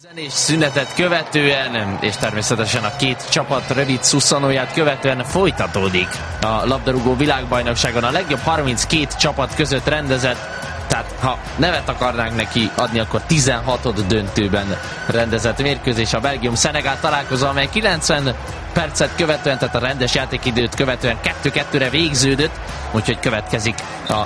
Zenés szünetet követően, és természetesen a két csapat rövid szusszanóját követően folytatódik a labdarúgó világbajnokságon a legjobb 32 csapat között rendezett, tehát ha nevet akarnánk neki adni, akkor 16. döntőben rendezett mérkőzés a Belgium-Szenegál találkozó, amely 90 percet követően, tehát a rendes játékidőt követően 2-2-re végződött, úgyhogy következik a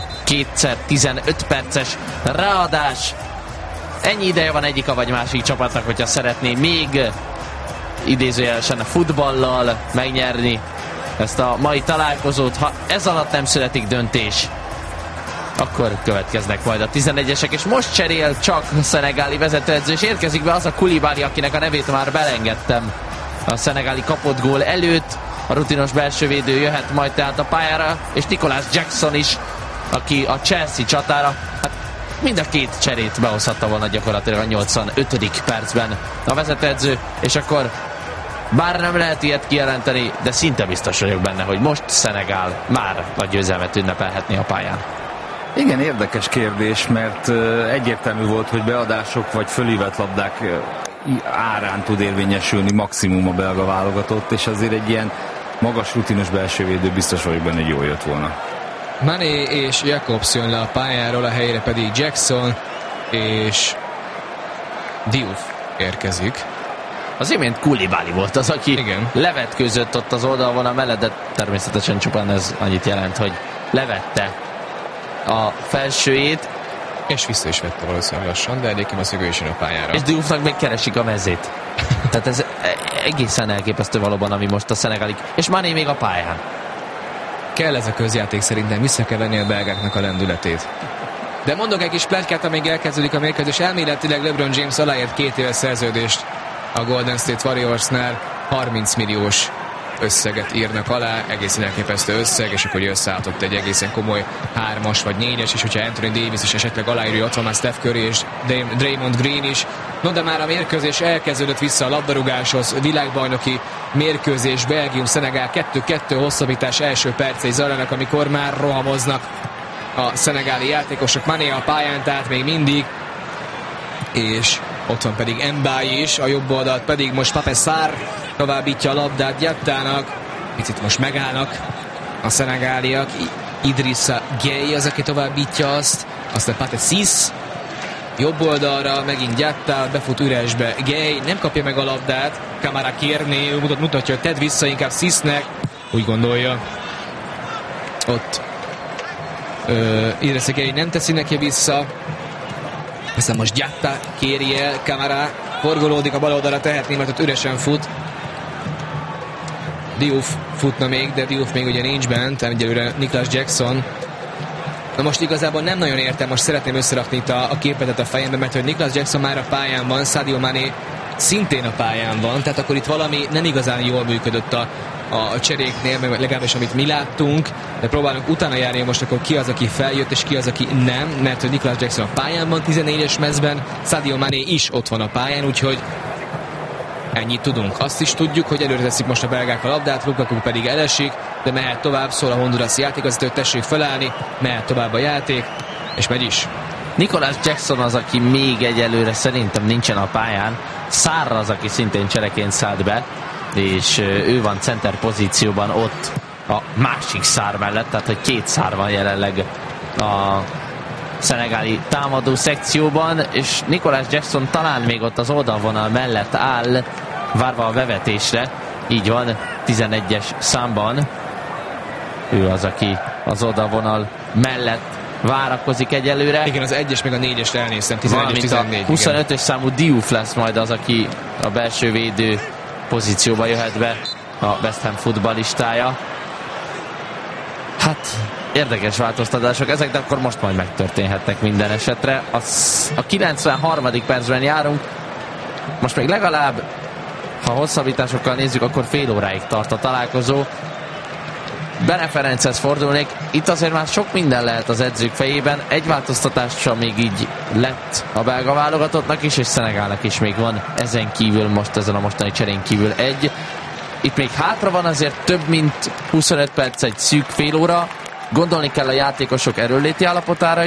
2x15 perces ráadás. Ennyi ideje van egyik vagy másik csapatnak, hogyha szeretné még idézőjelesen a futballal megnyerni ezt a mai találkozót. Ha ez alatt nem születik döntés, akkor következnek majd a 11-esek, és most cserél csak a szenegáli vezetőedző, és érkezik be az a Koulibaly, akinek a nevét már belengedtem a szenegáli kapott gól előtt. A rutinos belsővédő jöhet majd tehát a pályára, és Nicolas Jackson is, aki a Chelsea csatára, hát mind a két cserét behozhatta volna gyakorlatilag a 85. percben a vezetőedző, és akkor bár nem lehet ilyet kijelenteni, de szinte biztos vagyok benne, hogy most Szenegál már a győzelmet ünnepelhetné a pályán. Igen, érdekes kérdés, mert egyértelmű volt, hogy beadások vagy fölívett labdák árán tud érvényesülni maximum a belga válogatott, és azért egy ilyen magas rutinos belsővédő biztos vagyok benne, hogy jól jött volna. Mané és Jakobs jön le a pályáról, a helyére pedig Jackson és Diouf érkezik. Az imént Koulibaly volt az, aki levetkőzött ott az oldalvonal mellett, de természetesen csupán ez annyit jelent, hogy levette a felsőjét. És vissza is vette valószínűleg lassan, de egyébként az ő is jön a pályára. És Dioufnak még keresik a mezét. Tehát ez egészen elképesztő valóban, ami most a szenegálik. És Mané még a pályán. Kell ez a közjáték szerintem, vissza kell venni a belgáknak a lendületét. De mondok egy kis pletykát, amíg elkezdődik a mérkőzés. Elméletileg LeBron James aláírt 2 éves szerződést a Golden State Warriorsnál. 30 milliós összeget írnak alá, egészen elképesztő összeg, és akkor összeálltott egy egészen komoly 3-as vagy 4-es, és hogyha Anthony Davis is esetleg aláírja, ott van már Steph Curry és Draymond Green is. No, de már a mérkőzés elkezdődött vissza a labdarúgáshoz, világbajnoki mérkőzés, Belgium-Szenegál 2-2 hosszabbítás első percei zajlanak, amikor már rohamoznak a szenegáli játékosok. Mané a pályán, tehát még mindig, és ott van pedig Mbaye is, a jobb oldalt pedig most Pape Sarr továbbítja a labdát Diattának. Picit most megállnak a szenegáliak. Idrissa Gueye az, aki továbbítja azt. Aztán Pathé Ciss jobb oldalra, megint Diatta, befut üresbe Gueye, nem kapja meg a labdát. Camara kérné, ő mutatja, hogy tedd vissza inkább Cissnek. Úgy gondolja. Ott Idrissa Gueye nem teszi neki vissza. Aztán most Diatta kéri el, Camara forgolódik a bal oldalra, tehetné, mert ott üresen fut. Diouf futna még, de Diouf még ugye nincs bent, egyelőre Nicolas Jackson. Na most igazából nem nagyon értem, most szeretném összerakni itt a képletet a fejembe, mert hogy Nicolas Jackson már a pályán van, Sadio Mané szintén a pályán van, tehát akkor itt valami nem igazán jól működött a cseréknél, meg legalábbis amit mi láttunk, de próbálunk utána járni most akkor ki az, aki feljött, és ki az, aki nem, mert hogy Nicolas Jackson a pályán van 14-es mezben, Sadio Mané is ott van a pályán, úgyhogy ennyit tudunk. Azt is tudjuk, hogy előre teszik most a belgák a labdát, Lukaku pedig elesik, de mehet tovább, szól a honduraszi játékvezető, tessék felállni, mehet tovább a játék, és megy is. Nicolas Jackson az, aki még egyelőre szerintem nincsen a pályán. Sarr az, aki szintén csereként szállt be, és ő van center pozícióban ott a másik Sarr mellett, tehát hogy 2 Sarr van jelenleg a szenegáli támadó szekcióban, és Nicolas Jackson talán még ott az oldalvonal mellett áll, várva a bevetésre. Így van, 11-es számban. Ő az, aki az oldalvonal mellett várakozik egyelőre. Igen, az 1-es meg a 4-est elnéztem, 11-14. 25-ös számú Diouf lesz majd az, aki a belső védő pozícióba jöhet be, a West Ham futballistája. Hát érdekes változtatások ezek, de akkor most majd megtörténhetnek minden esetre. A 93. percben járunk. Most még legalább, ha hosszabbításokkal nézzük, akkor fél óráig tart a találkozó. Bene Ferenchez fordulnék. Itt azért már sok minden lehet az edzők fejében. Egy változtatással még így lett a belga válogatottnak is, és Szenegálnak is még van ezen kívül, most ezen a mostani cserén kívül egy. Itt még hátra van azért több mint 25 perc, egy szűk fél óra. Gondolni kell a játékosok erőnléti állapotára is,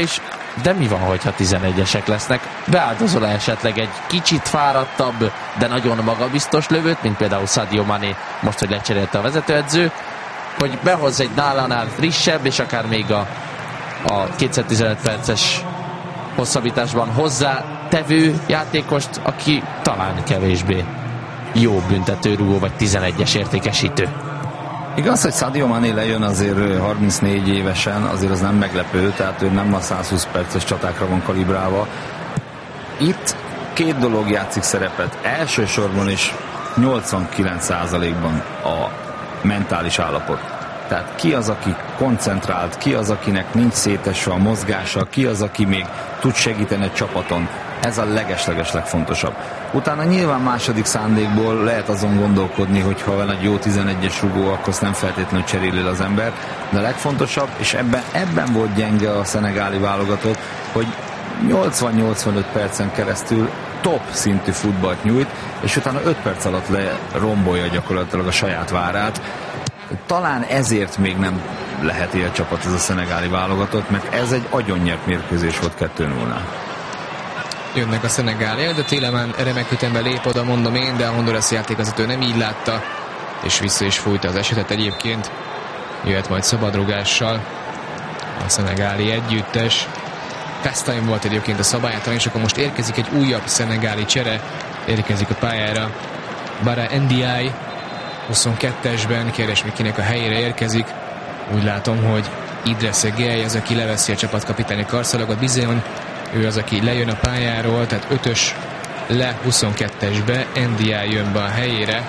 de mi van, hogyha 11-esek lesznek? Beáldozol esetleg egy kicsit fáradtabb, de nagyon magabiztos lövőt, mint például Sadio Mané, most, hogy lecserélte a vezetőedző, hogy behoz egy nálánál frissebb, és akár még a 215 perces hosszabbításban hozzá tevő játékost, aki talán kevésbé jó büntetőrúgó, vagy 11-es értékesítő. Igaz, hogy Sadio Mané lejön azért 34 évesen, azért az nem meglepő, tehát ő nem a 120 perces csatákra van kalibrálva. Itt két dolog játszik szerepet. Elsősorban is 89%-ban a mentális állapot. Tehát ki az, aki koncentrált, ki az, akinek nincs szétesve a mozgása, ki az, aki még tud segíteni egy csapaton. Ez a leges legfontosabb. Utána nyilván második szándékból lehet azon gondolkodni, hogy ha van egy jó 11-es rugó, akkor azt nem feltétlenül cseréli az ember. De a legfontosabb, és ebben volt gyenge a szenegáli válogatott, hogy 80-85 percen keresztül top szintű futballt nyújt, és utána 5 perc alatt lerombolja gyakorlatilag a saját várát. Talán ezért még nem lehet ilyen csapat ez a szenegáli válogatott, mert ez egy agyonnyert mérkőzés volt 2-0-nál. Jönnek a szenegáliak, de Tielemans remek ütembe lép oda, mondom én, de a hondurasi játékvezető nem így látta, és vissza is fújta az esetet egyébként. Jöhet majd szabadrugással a szenegáli együttes. Fast time volt egyébként a szabálytalan, és akkor most érkezik egy újabb szenegáli csere, érkezik a pályára Bara Ndiaye 22-esben, kérdés még kinek a helyére érkezik. Úgy látom, hogy Idrissa Gueye az, aki leveszi a csapatkapitányi karszalagot, bizony ő az, aki lejön a pályáról, tehát 5-ös le 22-esbe, Ndiaye jön be a helyére,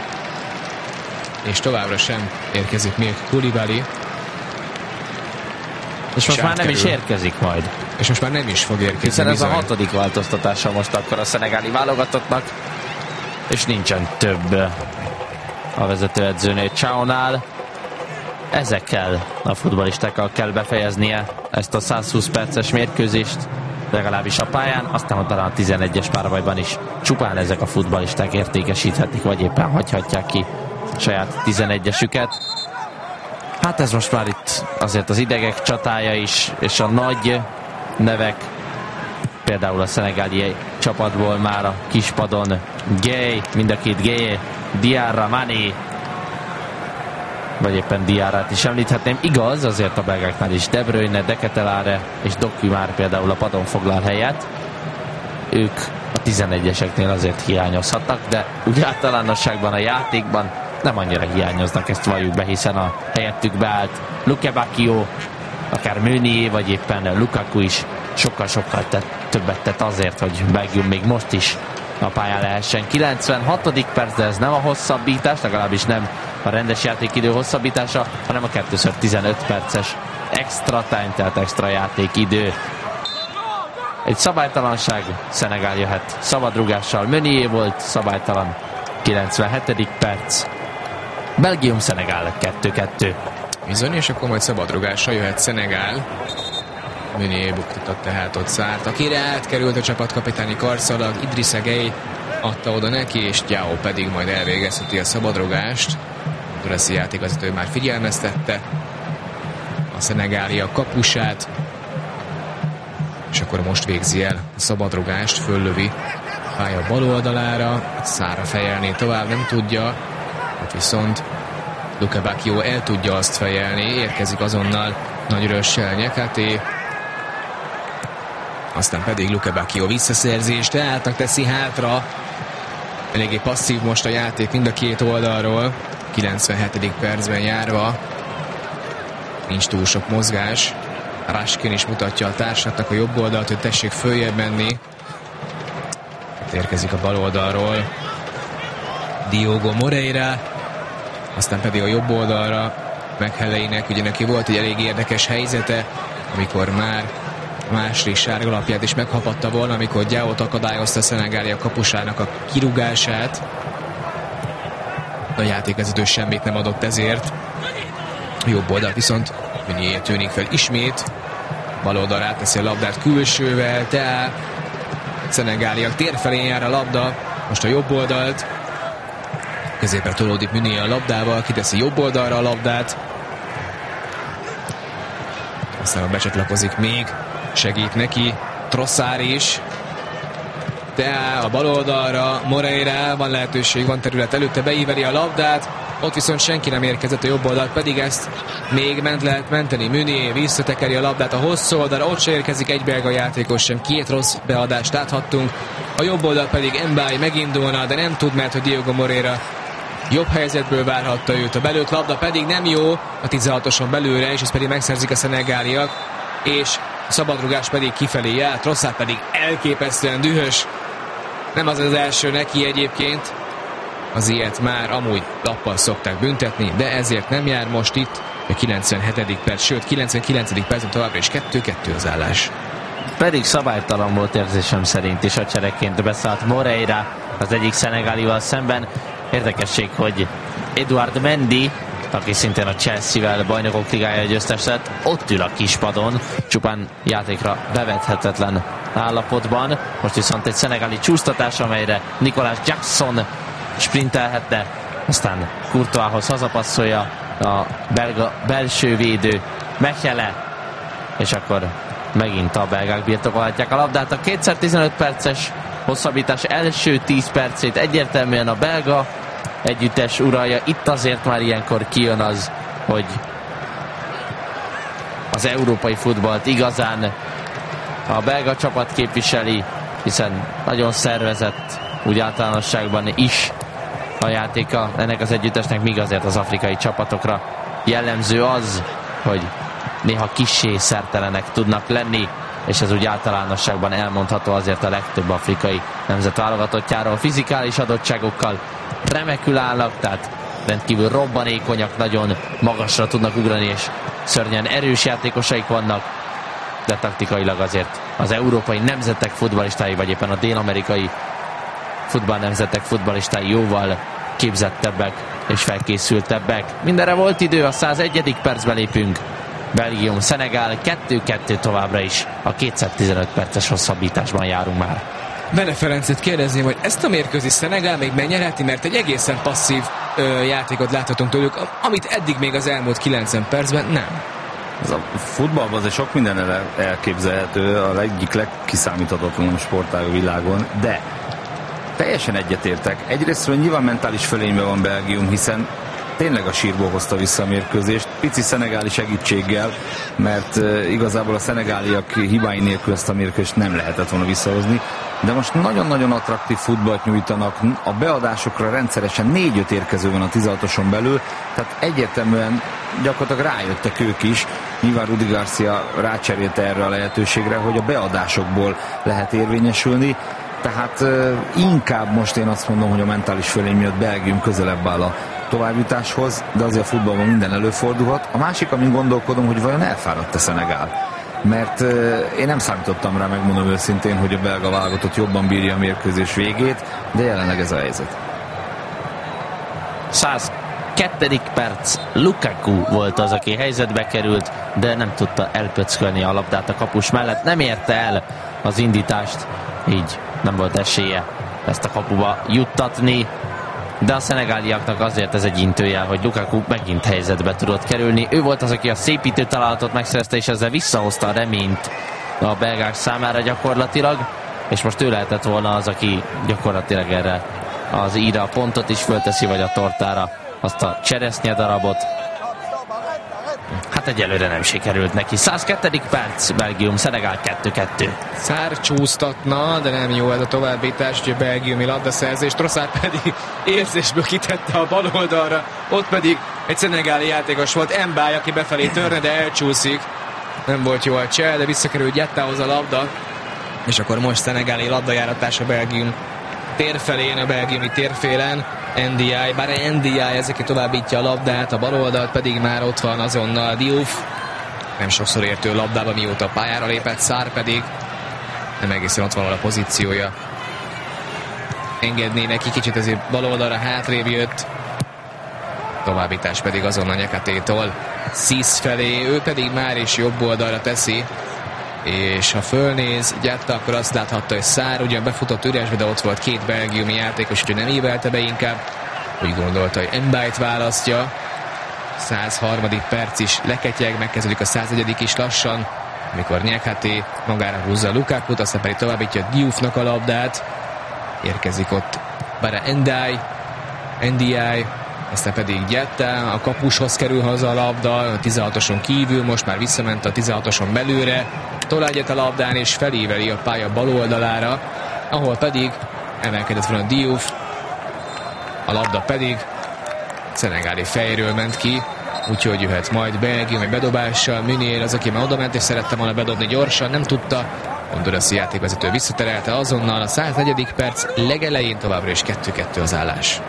és továbbra sem érkezik még Koulibaly. És most már nem is érkezik majd. És most már nem is fog érkezni. Hiszen ez bizony. a 6. változtatása most akkor a szenegáli válogatottnak, és nincsen több a vezetőedzőnél, Csaonál. Ezekkel a futballistákkal kell befejeznie ezt a 120 perces mérkőzést, legalábbis a pályán, aztán talán a 11-es párbajban is csupán ezek a futballisták értékesíthetik, vagy éppen hagyhatják ki saját 11-esüket. Hát ez most már itt azért az idegek csatája is, és a nagy nevek, például a szenegáli csapatból már a kispadon Gueye, mind a két Gueye, Diarra, Mané, vagy éppen Diarrát is említhetném. Igaz, azért a belgáknál is De Bruyne, De Ketelaere és Doku már például a padon foglal helyet. Ők a 11-eseknél azért hiányozhatnak, de úgy általánosságban a játékban nem annyira hiányoznak, ezt valljuk be, hiszen a helyettük beállt Luke Bacchio, akár Meunier, vagy éppen Lukaku is sokkal-sokkal többet tett azért, hogy Belgium még most is a pályán lehessen. 96. perc, de ez nem a hosszabbítás, legalábbis nem a rendes játékidő hosszabbítása, hanem a 2x15 perces extra time, tehát extra játékidő. Egy szabálytalanság, Szenegál jöhet szabadrugással, Meunier volt szabálytalan, 97. perc, Belgium-Szenegál 2-2. Bizony, és akkor majd szabadrugással jöhet Szenegál. Meunier buktatott tehát ott Szárt, akire átkerült a csapatkapitányi karszalag, Idrissa Gueye adta oda neki, és Diao pedig majd elvégezheti a szabadrugást. A hondurasi játékvezető már figyelmeztette a szenegáli a kapusát, és akkor most végzi el a szabadrugást, föllövi pálya bal oldalára, Szára fejelni tovább nem tudja, viszont Luke Bacchio el tudja azt fejelni, érkezik azonnal nagy rössel Nyakaté, aztán pedig Luke Bacchio visszaszerzést, teátnak teszi hátra, eléggé passzív most a játék mind a két oldalról, 97. percben járva, nincs túl sok mozgás, Raskin is mutatja a társaknak a jobb oldalt, hogy tessék följebb menni. Érkezik a bal oldalról Diogo Moreira, aztán pedig a jobb oldalra McHalleynek, ugye neki volt egy elég érdekes helyzete, amikor már a második sárgalapját is meghapadta volna, amikor Diaót akadályozta a szenegáli a kapusának a kirúgását. A játékvezető semmit nem adott ezért. A jobb oldal viszont Meunier tűnik fel ismét. Bal oldalra átteszi a labdát külsővel, tehát szenegáliak tér felén jár a labda. Most a jobb oldalt. Középre tolódik Meunier a labdával, kiteszi jobb oldalra a labdát. Aztán becsatlakozik még segít neki Trossard is, de a bal oldalra Moreira, van lehetőség, van terület előtte, beíveli a labdát, ott viszont senki nem érkezett, a jobb oldalt pedig ezt még lehet menteni. Meunier visszatekeri a labdát a hosszú oldalra, ott se érkezik egy belga játékos sem, 2 rossz beadást láthattunk, a jobb oldal pedig Mbaye megindulna, de nem tud, mert hogy Diego Moreira jobb helyzetből várhatta őt, a belőtt labda pedig nem jó a 16-oson belőle, és ezt pedig megszerzik a szenegáliak, és a szabadrugás pedig kifelé jár, Trossard pedig elképesztően dühös. Nem az az első neki egyébként, az ilyet már amúgy lappal szokták büntetni, de ezért nem jár most itt a 97. perc, sőt 99. percben továbbra is 2-2 az állás. Pedig szabálytalan volt érzésem szerint is, a csereként beszállt Moreira az egyik szenegálival szemben. Érdekesség, hogy Edouard Mendy, aki szintén a Chelsea-vel bajnokok ligája győztes lett, ott ül a kispadon, csupán játékra bevethetetlen állapotban. Most viszont egy szenegáli csúsztatás, amelyre Nicolas Jackson sprintelhetne, aztán Courtoishoz hazapasszolja a belga belső védő Mechele, és akkor megint a belgák birtokolhatják a labdát. A 2x15 perces hosszabbítás első 10 percét egyértelműen a belga együttes uralja. Itt azért már ilyenkor kijön az, hogy az európai futballt igazán a belga csapat képviseli, hiszen nagyon szervezett úgy általánosságban is a játéka ennek az együttesnek, míg azért az afrikai csapatokra jellemző az, hogy néha kissé szertelenek tudnak lenni, és ez úgy általánosságban elmondható azért a legtöbb afrikai nemzetválogatottjáról. Fizikális adottságokkal remekül állnak, tehát rendkívül robbanékonyak, nagyon magasra tudnak ugrani, és szörnyen erős játékosaik vannak, de taktikailag azért az európai nemzetek futballistái, vagy éppen a dél-amerikai futballnemzetek futballistái jóval képzettebbek és felkészültebbek. Mindenre volt idő, a 101. percbe lépünk. Belgium, Szenegál 2-2 továbbra is. A 2x15 perces hosszabbításban járunk már. Bene Ferencet kérdezném, hogy ezt a mérkőzést Szenegál még megnyerheti, mert egy egészen passzív játékot láthatunk tőlük, amit eddig még az elmúlt 90 percben nem. Ez a futballban azért sok minden elképzelhető, a egyik legkiszámíthatatlanabb sportág a világon, de teljesen egyetértek. Egyrésztről nyilván mentális fölényben van Belgium, hiszen tényleg a sírból hozta vissza a mérkőzést, pici szenegáli segítséggel, mert igazából a szenegáliak hibái nélkül ezt a mérkőzést nem lehetett volna visszahozni, de most nagyon-nagyon attraktív futballt nyújtanak, a beadásokra rendszeresen 4-5 érkező van a 16-oson belül, tehát egyértelműen gyakorlatilag rájöttek ők is, nyilván Rudi Garcia rácserélte erre a lehetőségre, hogy a beadásokból lehet érvényesülni, tehát inkább most én azt mondom, hogy a mentális fölény miatt Belgium közelebb áll a továbbjutáshoz, de azért a futballban minden előfordulhat. A másik, amin gondolkodom, hogy vajon elfáradt-e Szenegál? Mert én nem számítottam rá, megmondom őszintén, hogy a belga válogatott jobban bírja a mérkőzés végét, de jelenleg ez a helyzet. 102. perc. Lukaku volt az, aki helyzetbe került, de nem tudta elpöckölni a labdát a kapus mellett. Nem érte el az indítást, így nem volt esélye ezt a kapuba juttatni. De a szenegáliaknak azért ez egy intőjel, hogy Lukaku megint helyzetbe tudott kerülni. Ő volt az, aki a szépítő találatot megszerezte, és ezzel visszahozta a reményt a belgák számára gyakorlatilag, és most ő lehetett volna az, aki gyakorlatilag erre az íra a pontot is fölteszi, vagy a tortára azt a cseresznye darabot. Hát egyelőre nem sikerült neki. 102. perc, Belgium, Szenegál 2-2. Szár csúsztatna, de nem jó ez a továbbítás, hogy a belgiumi labdaszerzés. Trossard pedig érzésből kitette a bal oldalra, ott pedig egy szenegáli játékos volt, Mbaye, aki befelé törne, de elcsúszik. Nem volt jó a csel, de visszakerült Jettához a labda, és akkor most szenegáli labdajáratás a Belgium térfelén, a belgiumi térfélen. NDI, bár egy NDI ezeket továbbítja a labdát, a bal oldalt pedig már ott van azonnal Diouf. Nem sokszor értő labdába, mióta a pályára lépett, Szár pedig nem egészen ott van a pozíciója. Engedné neki, kicsit ezért bal oldalra hátrébb jött. Továbbítás pedig azonnal Nyakatétól Sis felé, ő pedig már is jobb oldalra teszi. És ha fölnéz Gyetta, akkor azt láthatta, hogy Szár ugyan befutott üresbe, de ott volt két belgiumi játékos, úgyhogy nem ívelte be inkább. Úgy gondolta, hogy Mbaye-t választja. 103. perc is leketyeg, megkezdődik a 101. is lassan. amikor Nyekháté magára húzza Lukakut, aztán pedig továbbítja Dioufnak a labdát. Érkezik ott Bara Ndiaye, aztán pedig Diatta, a kapushoz kerül haza a labda, a 16-oson kívül, most már visszament a 16-oson belőle, tolál egyet a labdán és felíveli a pálya bal oldalára, ahol pedig emelkedett volna Diouf, a labda pedig szenegáli fejről ment ki, úgyhogy jöhet majd Belgium egy bedobással. Meunier az, aki már oda ment és szerette volna bedobni gyorsan, nem tudta. Hondurasi játékvezető visszaterelte azonnal. A 104. perc legelején továbbra is 2-2 az állás.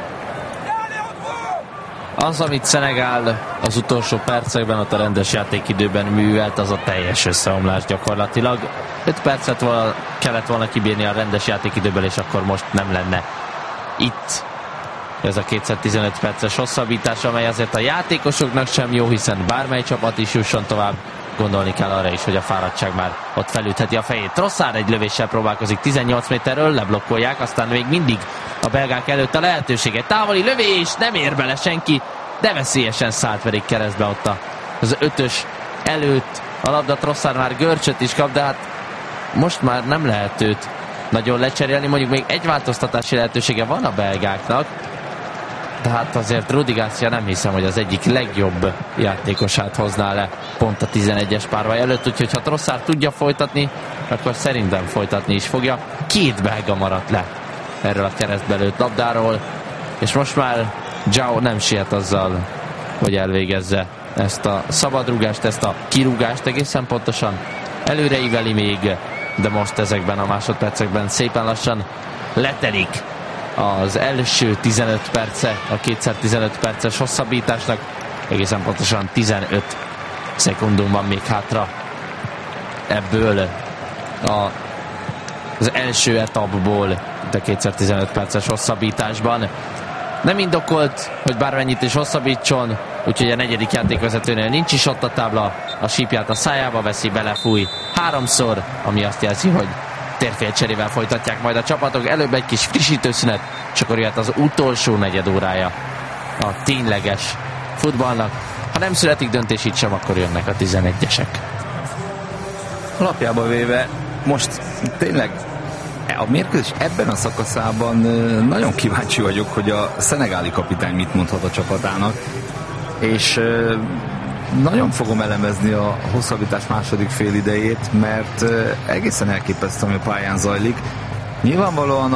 Az, amit Szenegál az utolsó percekben, ott a rendes játékidőben művelt, az a teljes összeomlás gyakorlatilag. 5 percet kellett volna kibírni a rendes játékidőben, és akkor most nem lenne itt ez a 215 perces hosszabbítás, amely azért a játékosoknak sem jó, hiszen bármely csapat is jusson tovább. Gondolni kell arra is, hogy a fáradtság már ott felütheti a fejét. Trossard egy lövéssel próbálkozik 18 méterről, leblokkolják, aztán még mindig a belgák előtt a lehetősége. Távoli lövés, nem ér bele senki, de veszélyesen szállt pedig keresztbe ott az 5-ös előtt. A labda Trossard már görcsöt is kap, de hát most már nem lehet őt nagyon lecserélni. Mondjuk még egy változtatási lehetősége van a belgáknak, de hát azért Rudi Garcia nem hiszem, hogy az egyik legjobb játékosát hozná le pont a 11-es párvaj előtt, úgyhogy ha Trossard tudja folytatni, akkor szerintem folytatni is fogja. 2 belga maradt le erről a keresztbe lőtt labdáról, és most már João nem siet azzal, hogy elvégezze ezt a szabadrúgást, ezt a kirúgást egészen pontosan. Előreíveli még, de most ezekben a másodpercekben szépen lassan letelik az első 15 perce a 2x15 perces hosszabbításnak. Egészen pontosan 15 szekundum van még hátra ebből az első etapból a 2x15 perces hosszabbításban. Nem indokolt, hogy bármennyit is hosszabbítson, úgyhogy a 4. játékvezetőnél nincs is ott a tábla, a sípját a szájába veszi, belefúj 3-szor, ami azt jelzi, hogy térfélcserével folytatják majd a csapatok. Előbb egy kis frissítőszünet, és akkor jöhet az utolsó negyed órája a tényleges futballnak. Ha nem születik döntés itt sem, akkor jönnek a 11-esek. Alapjába véve most tényleg a mérkőzés ebben a szakaszában nagyon kíváncsi vagyok, hogy a szenegáli kapitány mit mondhat a csapatának, és nagyon fogom elemezni a hosszabbítás második fél idejét, mert egészen elképesztő, ami a pályán zajlik. Nyilvánvalóan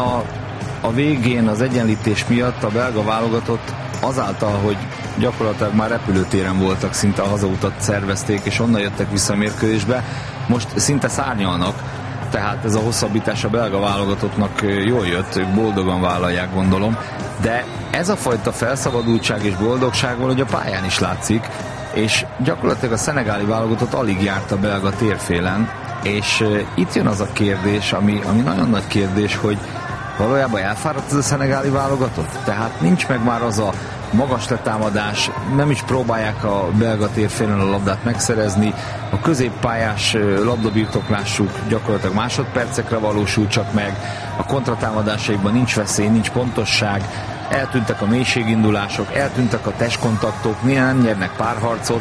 a végén az egyenlítés miatt a belga válogatott azáltal, hogy gyakorlatilag már repülőtéren voltak, szinte a hazautat szervezték, és onnan jöttek vissza a mérkőzésbe, most szinte szárnyalnak, tehát ez a hosszabbítás a belga válogatottnak jól jött, ők boldogan vállalják, gondolom, de ez a fajta felszabadultság és boldogság valahogy a pályán is látszik, és gyakorlatilag a szenegáli válogatott alig járt a belga térfélen, és itt jön az a kérdés, ami nagyon nagy kérdés, hogy valójában elfáradt ez a szenegáli válogatott? Tehát nincs meg már az a magas letámadás, nem is próbálják a belga térfélen a labdát megszerezni, a középpályás labdabirtoklásuk gyakorlatilag másodpercekre valósul csak meg, a kontratámadásaikban nincs veszély, nincs pontosság, eltűntek a mélységindulások, eltűntek a testkontaktok, nem nyernek párharcot.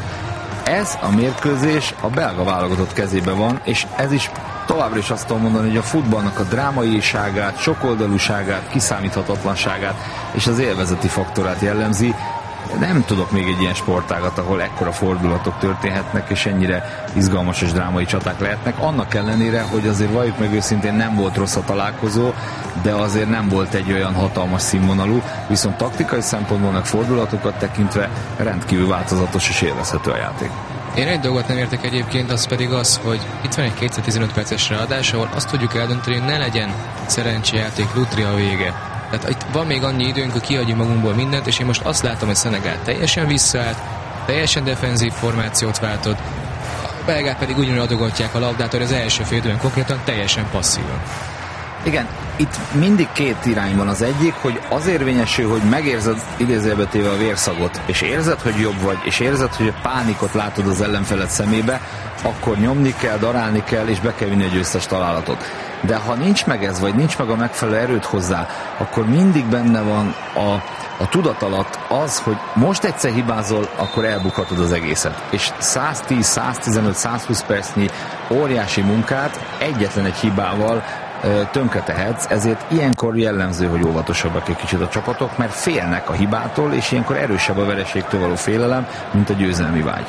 Ez a mérkőzés a belga válogatott kezében van, és ez is továbbra is azt tudom mondani, hogy a futballnak a drámaiságát, sokoldalúságát, kiszámíthatatlanságát és az élvezeti faktorát jellemzi. Nem tudok még egy ilyen sportágat, ahol ekkora fordulatok történhetnek, és ennyire izgalmas és drámai csaták lehetnek. Annak ellenére, hogy azért valljuk meg őszintén, nem volt rossz a találkozó, de azért nem volt egy olyan hatalmas színvonalú, viszont taktikai szempontból meg fordulatokat tekintve rendkívül változatos és élvezhető a játék. Én egy dolgot nem értek egyébként, az pedig az, hogy itt van egy 215 perces ráadás, ahol azt tudjuk eldönteni, hogy ne legyen szerencsejáték, lutri a vége. Tehát itt van még annyi időnk, hogy kiadjuk magunkból mindent, és én most azt látom, hogy Szenegál teljesen visszaállt, teljesen defenzív formációt váltott, a belgák pedig ugyanúgy adogatják a labdát, hogy az első fél időben konkrétan teljesen passzívan. Igen, itt mindig két irány van. Az egyik, hogy az érvényesül, hogy megérzed idézőjelbe téve a vérszagot, és érzed, hogy jobb vagy, és érzed, hogy a pánikot látod az ellenfeled szemébe, akkor nyomni kell, darálni kell, és be kell vinni a győztes találatot. de ha nincs meg ez, vagy nincs meg a megfelelő erőt hozzá, akkor mindig benne van a tudat alatt az, hogy most egyszer hibázol, akkor elbukhatod az egészet. És 110, 115, 120 percnyi óriási munkát egyetlen egy hibával tönkre tehetsz, ezért ilyenkor jellemző, hogy óvatosabbak egy kicsit a csapatok, mert félnek a hibától, és ilyenkor erősebb a vereségtől való félelem, mint a győzelmi vágy.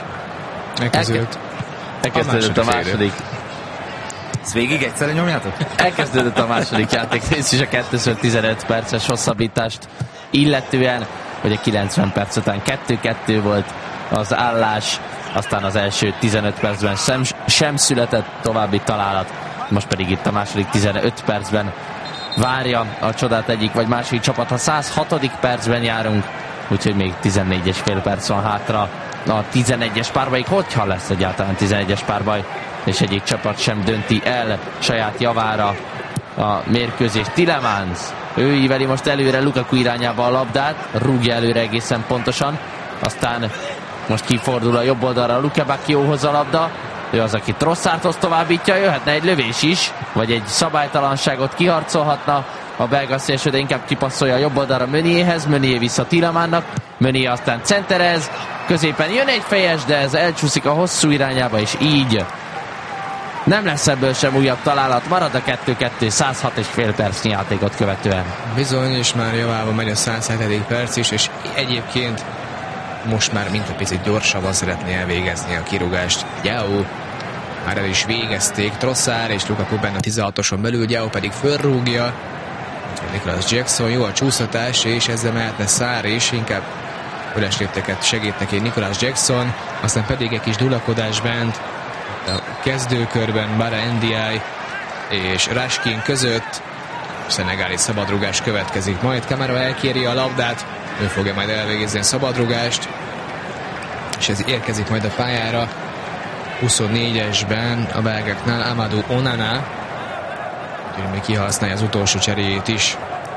Elkezdődött a második. Ezt végig egyszerre nyomjátok? Elkezdődött a második játékrész is a 2x15 perces hosszabbítást illetően, hogy a 90 perc után 2-2 volt az állás, aztán az első 15 percben sem született további találat, most pedig itt a második 15 percben várja a csodát egyik vagy másik csapat. Ha 106. percben járunk, úgyhogy még 14,5 perc van hátra a 11-es párbajig, hogyha lesz egyáltalán 11-es párbaj, és egyik csapat sem dönti el saját javára a mérkőzés. Tielemans, ő íveli most előre Lukaku irányába a labdát, rúgja előre egészen pontosan, aztán most kifordul a jobb oldalra Luke Bacchiohoz a labda, ő az, aki Trossardhoz továbbítja, jöhetne egy lövés is, vagy egy szabálytalanságot kiharcolhatna a belga szélső, de inkább kipasszolja a jobb oldalra Meunierhez, Meunier vissza Tielemannnak, Meunier aztán centerez, középen jön egy fejes, de ez elcsúszik a hosszú irányába, és így nem lesz ebből sem újabb találat, marad a 2-2, 106,5 percnyi játékot követően. Bizony, és már javába megy a 107. perc is, és egyébként most már mint egy picit gyorsabban szeretné elvégezni a kirúgást. Gyau már el is végezték, Trossard és Lukaku benne a 16-oson belül, Gyau pedig fölrúgja. Nicolas Jackson, jó a csúszatás, és ezzel mehetne Sarr is, inkább üres lépteket segít neki Nicolas Jackson, aztán pedig egy kis dulakodás bent a kezdőkörben Bara Ndiaye és Rashkin között. Szenegáli szabadrugás következik, majd Camara elkéri a labdát, ő fogja majd elvégezni a szabadrugást, és ez érkezik majd a pályára 24-esben a belgáknál Amadou Onana, úgyhogy még kihasználja az utolsó cseréjét is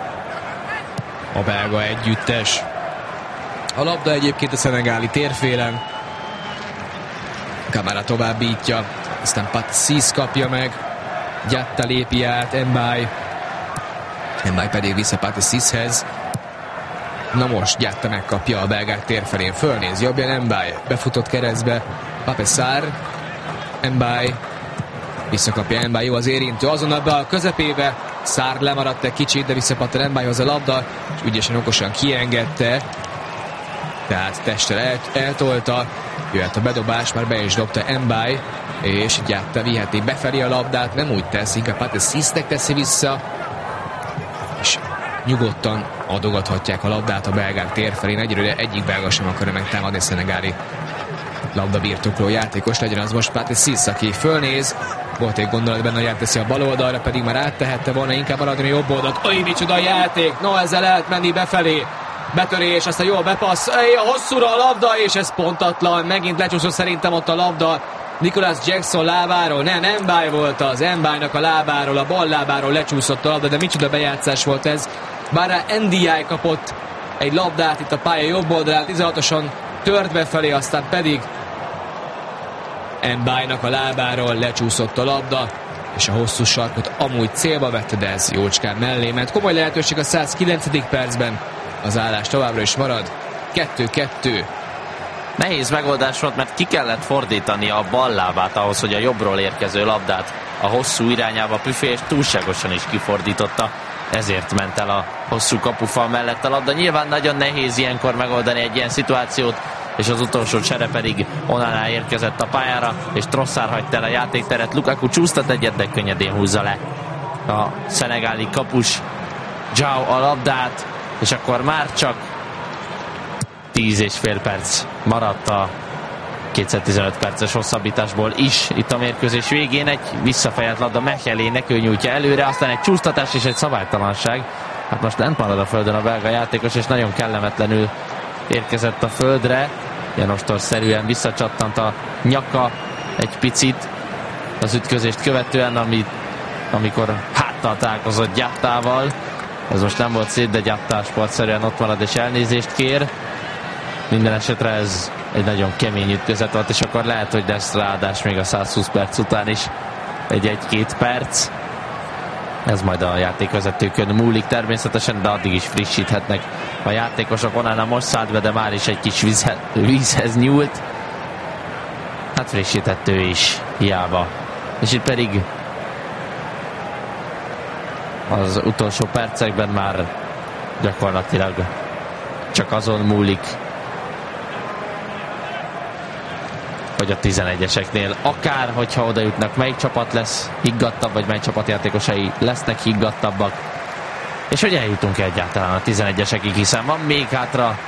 a belga együttes. A labda egyébként a szenegáli térfélen, Camara továbbítja, aztán Patssis kapja meg, Diatta lépi át, Mbaye pedig vissza Patsishez. Na most Diatta megkapja a belgák térfelén, fölnéz, jobbján Mbaye, befutott keresztbe, Pape Sarr, Mbaye, visszakapja Mbaye, jó az érintő, azonnal be a közepébe, Sarr lemaradt egy kicsit, de visszapattan Mbayehoz a labda, és ügyesen okosan kiengedte, tehát testtel eltolta, jöhet a bedobás, már be is dobta Mbaye, és Diatta viheti befelé a labdát, nem úgy tesz, inkább Patsisnek teszi vissza, és nyugodtan adogathatják a labdát a belgák térfelén. Egyelőre egyik belga sem akarja megtámadni szenegáli labdabirtokló játékos, legyen az most Patsis, aki fölnéz, volt egy gondolat benne, hogy átteszi a bal oldalra, pedig már áttehette volna inkább maradni a jobb oldalt. Oly, micsoda a játék, no, ezzel lehet menni befelé, betörés, aztán jól bepassz, a hosszúra a labda, és ez pontatlan, megint lecsúszott szerintem ott a labda Nicolas Jackson lábáról, nem, Mbaye volt az, Mbaye-nak a lábáról, a bal lábáról lecsúszott a labda, de micsoda bejátszás volt ez. Bara Ndiaye kapott egy labdát itt a pálya jobb oldalán, 16-oson tört befelé, aztán pedig Mbaye-nak a lábáról lecsúszott a labda, és a hosszú sarkot amúgy célba vette, de ez jócskán mellé ment. Komoly lehetőség a 109. percben, az állás továbbra is marad, 2-2. Nehéz megoldás volt, mert ki kellett fordítani a bal lábát ahhoz, hogy a jobbról érkező labdát a hosszú irányába Püffé, és túlságosan is kifordította. Ezért ment el a hosszú kapufal mellett a labda. Nyilván nagyon nehéz ilyenkor megoldani egy ilyen szituációt, és az utolsó csere pedig Onana érkezett a pályára, és Trossard hagyta el a játékteret. Lukaku csúsztat egyet, de könnyedén húzza le a szenegáli kapus João a labdát, és akkor már csak 10,5 perc maradt a 215 perces hosszabbításból is. Itt a mérkőzés végén egy visszafejelt labda Mechelének, ő nyújtja előre, aztán egy csúsztatás és egy szabálytalanság. Hát most lent marad a földön a belga játékos, és nagyon kellemetlenül érkezett a földre. Janostor-szerűen visszacsattant a nyaka egy picit az ütközést követően, amikor háttal találkozott Diattával. Ez most nem volt szép, de Diatta sportszerűen ott marad és elnézést kér. Minden esetre ez egy nagyon kemény ütközet volt, és akkor lehet, hogy lesz ráadás még a 120 perc után is egy 1-2 perc. Ez majd a játékvezetőkön múlik természetesen, de addig is frissíthetnek a játékosok. Onana most szállt be, de már is egy kis vízhez nyúlt. Hát frissített ő is, hiába. És itt pedig az utolsó percekben már gyakorlatilag csak azon múlik, hogy a 11-eseknél akár, hogyha oda jutnak, melyik csapat lesz higgadtabb, vagy mely csapatjátékosai lesznek higgadtabbak, és hogy eljutunk egyáltalán a 11-esekig, hiszen van még hátra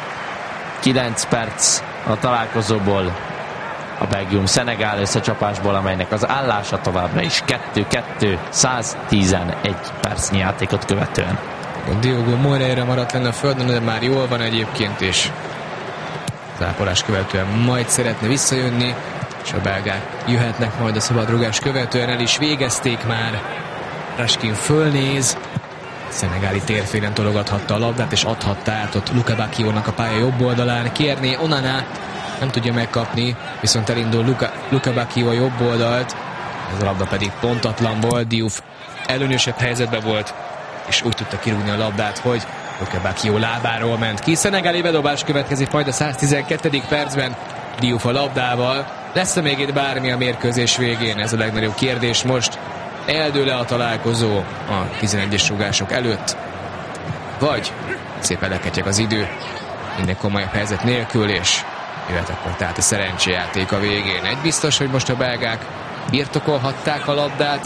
9 perc a találkozóból, a Belgium-Szenegál összecsapásból, amelynek az állása továbbra is 2-2, 111 percnyi játékot követően. Diogo Moreira maradt lenne a földön, de már jól van egyébként, és zápolás követően majd szeretne visszajönni, és a belgák jöhetnek majd a szabadrugás követően, el is végezték már. Raskin fölnéz, szenegáli térfélen tologathatta a labdát, és adhatta át ott Luka Bacchionak a pálya jobb oldalán. Kérné Onana, nem tudja megkapni, viszont elindul Luka Bacchio a jobb oldalt, ez a labda pedig pontatlan volt, Diouf előnyösebb helyzetben volt, és úgy tudta kirúgni a labdát, hogy Luka Bacchio lábáról ment ki. Szenegáli bedobás következik majd a 112. percben Diouf a labdával. Lesz-e még itt bármi a mérkőzés végén? Ez a legnagyobb kérdés most. Eldől-e a találkozó a 11-es rugások előtt? Vagy szépen leketyeg az idő, minden komolyabb helyzet nélkül, és jöhet akkor tehát a szerencséjáték a végén. Egy biztos, hogy most a belgák birtokolhatták a labdát,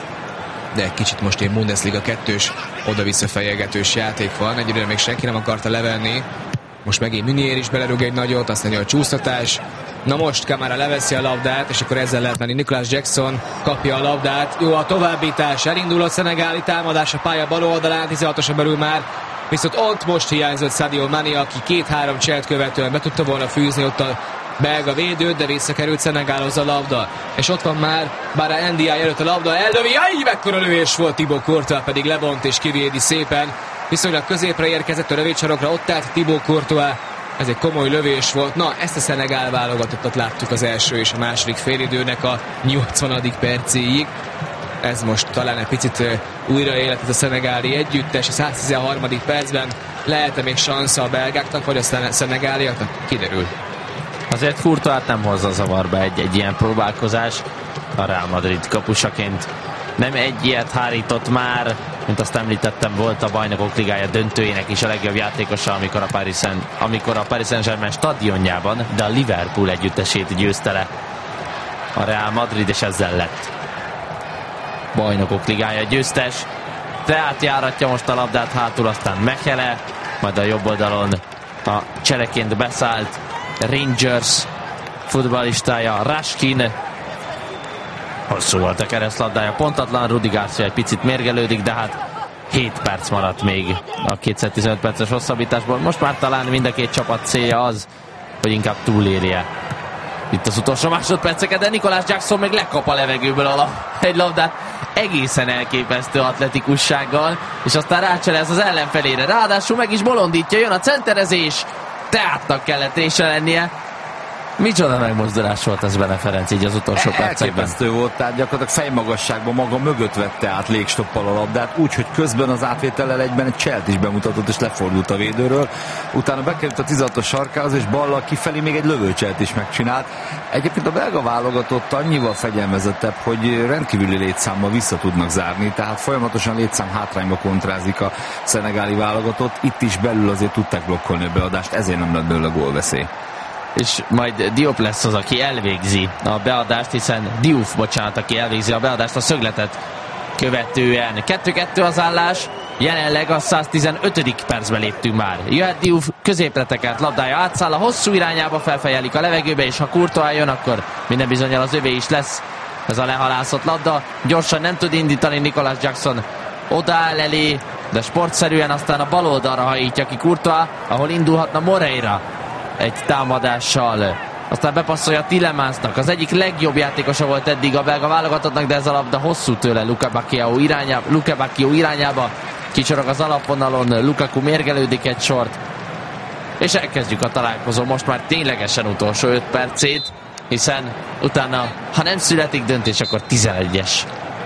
de egy kicsit most egy Bundesliga 2-s oda-vissza fejelgetős játék van. Egyre még senki nem akarta levenni. Most megint Munier is belerúg egy nagyot, aztán a csúsztatás. Na most Kamara leveszi a labdát, és akkor ezzel lehet menni. Nicolas Jackson kapja a labdát. Jó a továbbítás, elindul a szenegáli támadás a pálya bal oldalán, 16-oson belül már. Viszont ott most hiányzott Sadio Mané, aki 2-3 cselt követően be tudta volna fűzni ott a belga védőt, de visszakerült Szenegálhoz a labda. És ott van már Bara Ndiaye előtt a labda, eldövi, jaj, mekkora lövés volt, Thibaut Courtois pedig lebont és kivédi szépen. Viszonylag középre érkezett a rövédsarokra, ott állt Thibaut Courtois, ez egy komoly lövés volt. Na, ezt a Szenegál válogatottat láttuk az első és a második félidőnek a 80. percéig. Ez most talán egy picit újra élet ez a szenegáli együttes, a 113. percben lehet-e még sansza a belgáknak, vagy a szenegáliaknak? Kiderül. Azért Courtois nem hozza zavarba egy ilyen próbálkozás. A Real Madrid kapusaként nem egy ilyet hárított már, mint azt említettem, volt a Bajnokok Ligája döntőjének is a legjobb játékosa, amikor a Paris Saint-Germain stadionjában, de a Liverpool együttesét győzte le a Real Madrid, és ezzel lett Bajnokok Ligája győztes. Tehát járatja most a labdát hátul, aztán Mechele, majd a jobb oldalon a csereként beszállt Rangers futballistája Raskin. Hosszú volt a keresztlabdája, pontatlan, Rudi Garcia egy picit mérgelődik, de hát 7 perc maradt még a 215 perces hosszabbításból. Most már talán mind a két csapat célja az, hogy inkább túlérje itt az utolsó másodperceket, de Nicolas Jackson még lekap a levegőből egy labdát egészen elképesztő atletikussággal, és aztán rácselez az ellenfelére. Ráadásul meg is bolondítja, jön a centerezés, teátnak kellett résre lennie. Micsoda megmozdulás volt ez Bene Ferenc így az utolsó percekben. Elképesztő volt, tehát gyakorlatilag fejmagasságban maga mögött vette át légstoppal a labdát, úgyhogy közben az átvétellel egyben egy cselt is bemutatott, és lefordult a védőről. Utána bekerült a 16-os sarkához, és ballal kifelé még egy lövőcselt is megcsinált. Egyébként a belga válogatott annyival fegyelmezettebb, hogy rendkívüli létszámmal vissza tudnak zárni, tehát folyamatosan létszám hátrányba kontrázik a szenegáli válogatott. Itt is belül azért tudták blokkolni a beadást, ezért nem lett belőle gólveszély. És majd Diop lesz az, aki elvégzi a beadást, hiszen Diouf, aki elvégzi a beadást a szögletet követően. 2-2 az állás, jelenleg a 115. percben léptünk már. Jöhet Diouf, középletekert, labdája átszáll a hosszú irányába, felfejelik a levegőbe, és ha Courtois jön, akkor minden bizonnyal az övé is lesz. Ez a lehalászott labda, gyorsan nem tud indítani Nicolas Jackson, odaáll elé, de sportszerűen aztán a bal oldalra hajítja ki Courtois, ahol indulhatna Moreira egy támadással. Aztán bepasszolja Tillemansnak, az egyik legjobb játékosa volt eddig a belga válogatottnak, de ez a labda hosszú tőle Luka Bacchio irányába. Kicsorog az alapvonalon, Lukaku mérgelődik egy sort, és elkezdjük a találkozó most már ténylegesen utolsó 5 percét, hiszen utána, ha nem születik döntés, akkor 11-es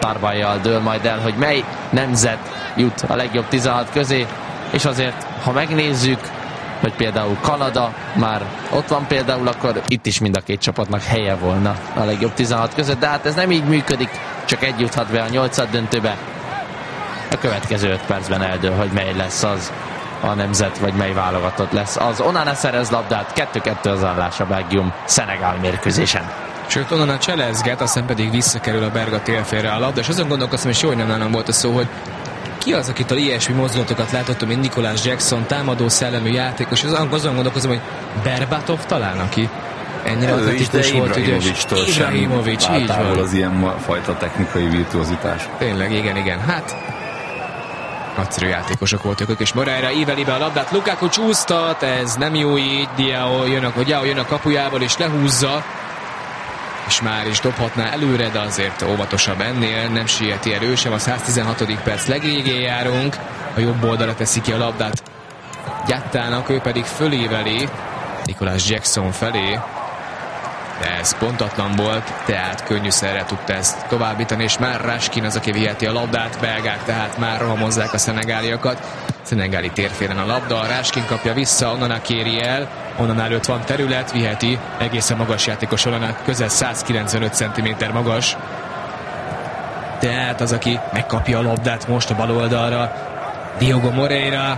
Tarbajjal dől majd el, hogy mely nemzet jut a legjobb 16 közé, és azért, ha megnézzük, hogy például Kanada már ott van például, akkor itt is mind a két csapatnak helye volna a legjobb 16 között, de hát ez nem így működik, csak egy juthat be a 8. döntőbe. A következő 5 percben eldől, hogy mely lesz az a nemzet, vagy mely válogatott lesz. Az Onana szerez labdát, 2-2 az állás a Belgium-Szenegál mérkőzésen. Sőt, Onana cselezget, aztán pedig visszakerül a Berga térfélre a labda, és azon gondolkoztam, és jó, hogy nem nálam volt a szó, hogy ki az, akitől ilyesmi mozdulatokat látottam, mint Nicolas Jackson, támadó szellemű játékos, és azon gondolkozom, hogy Berbatov talán, aki ennyire atletikus volt, ügyes. Ibrahimovic, így van. Az ilyen fajta technikai virtuozitás. Tényleg, igen. Hát, nagyszerű játékosok voltak ők, és Moreira íveli be a labdát, Lukaku csúsztat, ez nem jó így, Diao jön a kapujából, és lehúzza, és már is dobhatná előre, de azért óvatosabb ennél, nem sieti elő sem, a 116. perc legvégén járunk, a jobb oldalra teszi ki a labdát Gyattának, ő pedig föléveli Nicolas Jackson felé, de ez pontatlan volt, tehát könnyűszerre tudta ezt továbbítani, és már Raskin az, aki viheti a labdát, belgák tehát már rohamozzák a szenegáliakat. Szenegáli térfélen a labda, Raskin kapja vissza, Onana kéri el, onnan előtt van terület, viheti, egészen magas játékos Onana, közel 195 cm magas. Tehát az, aki megkapja a labdát most a bal oldalra, Diogo Moreira.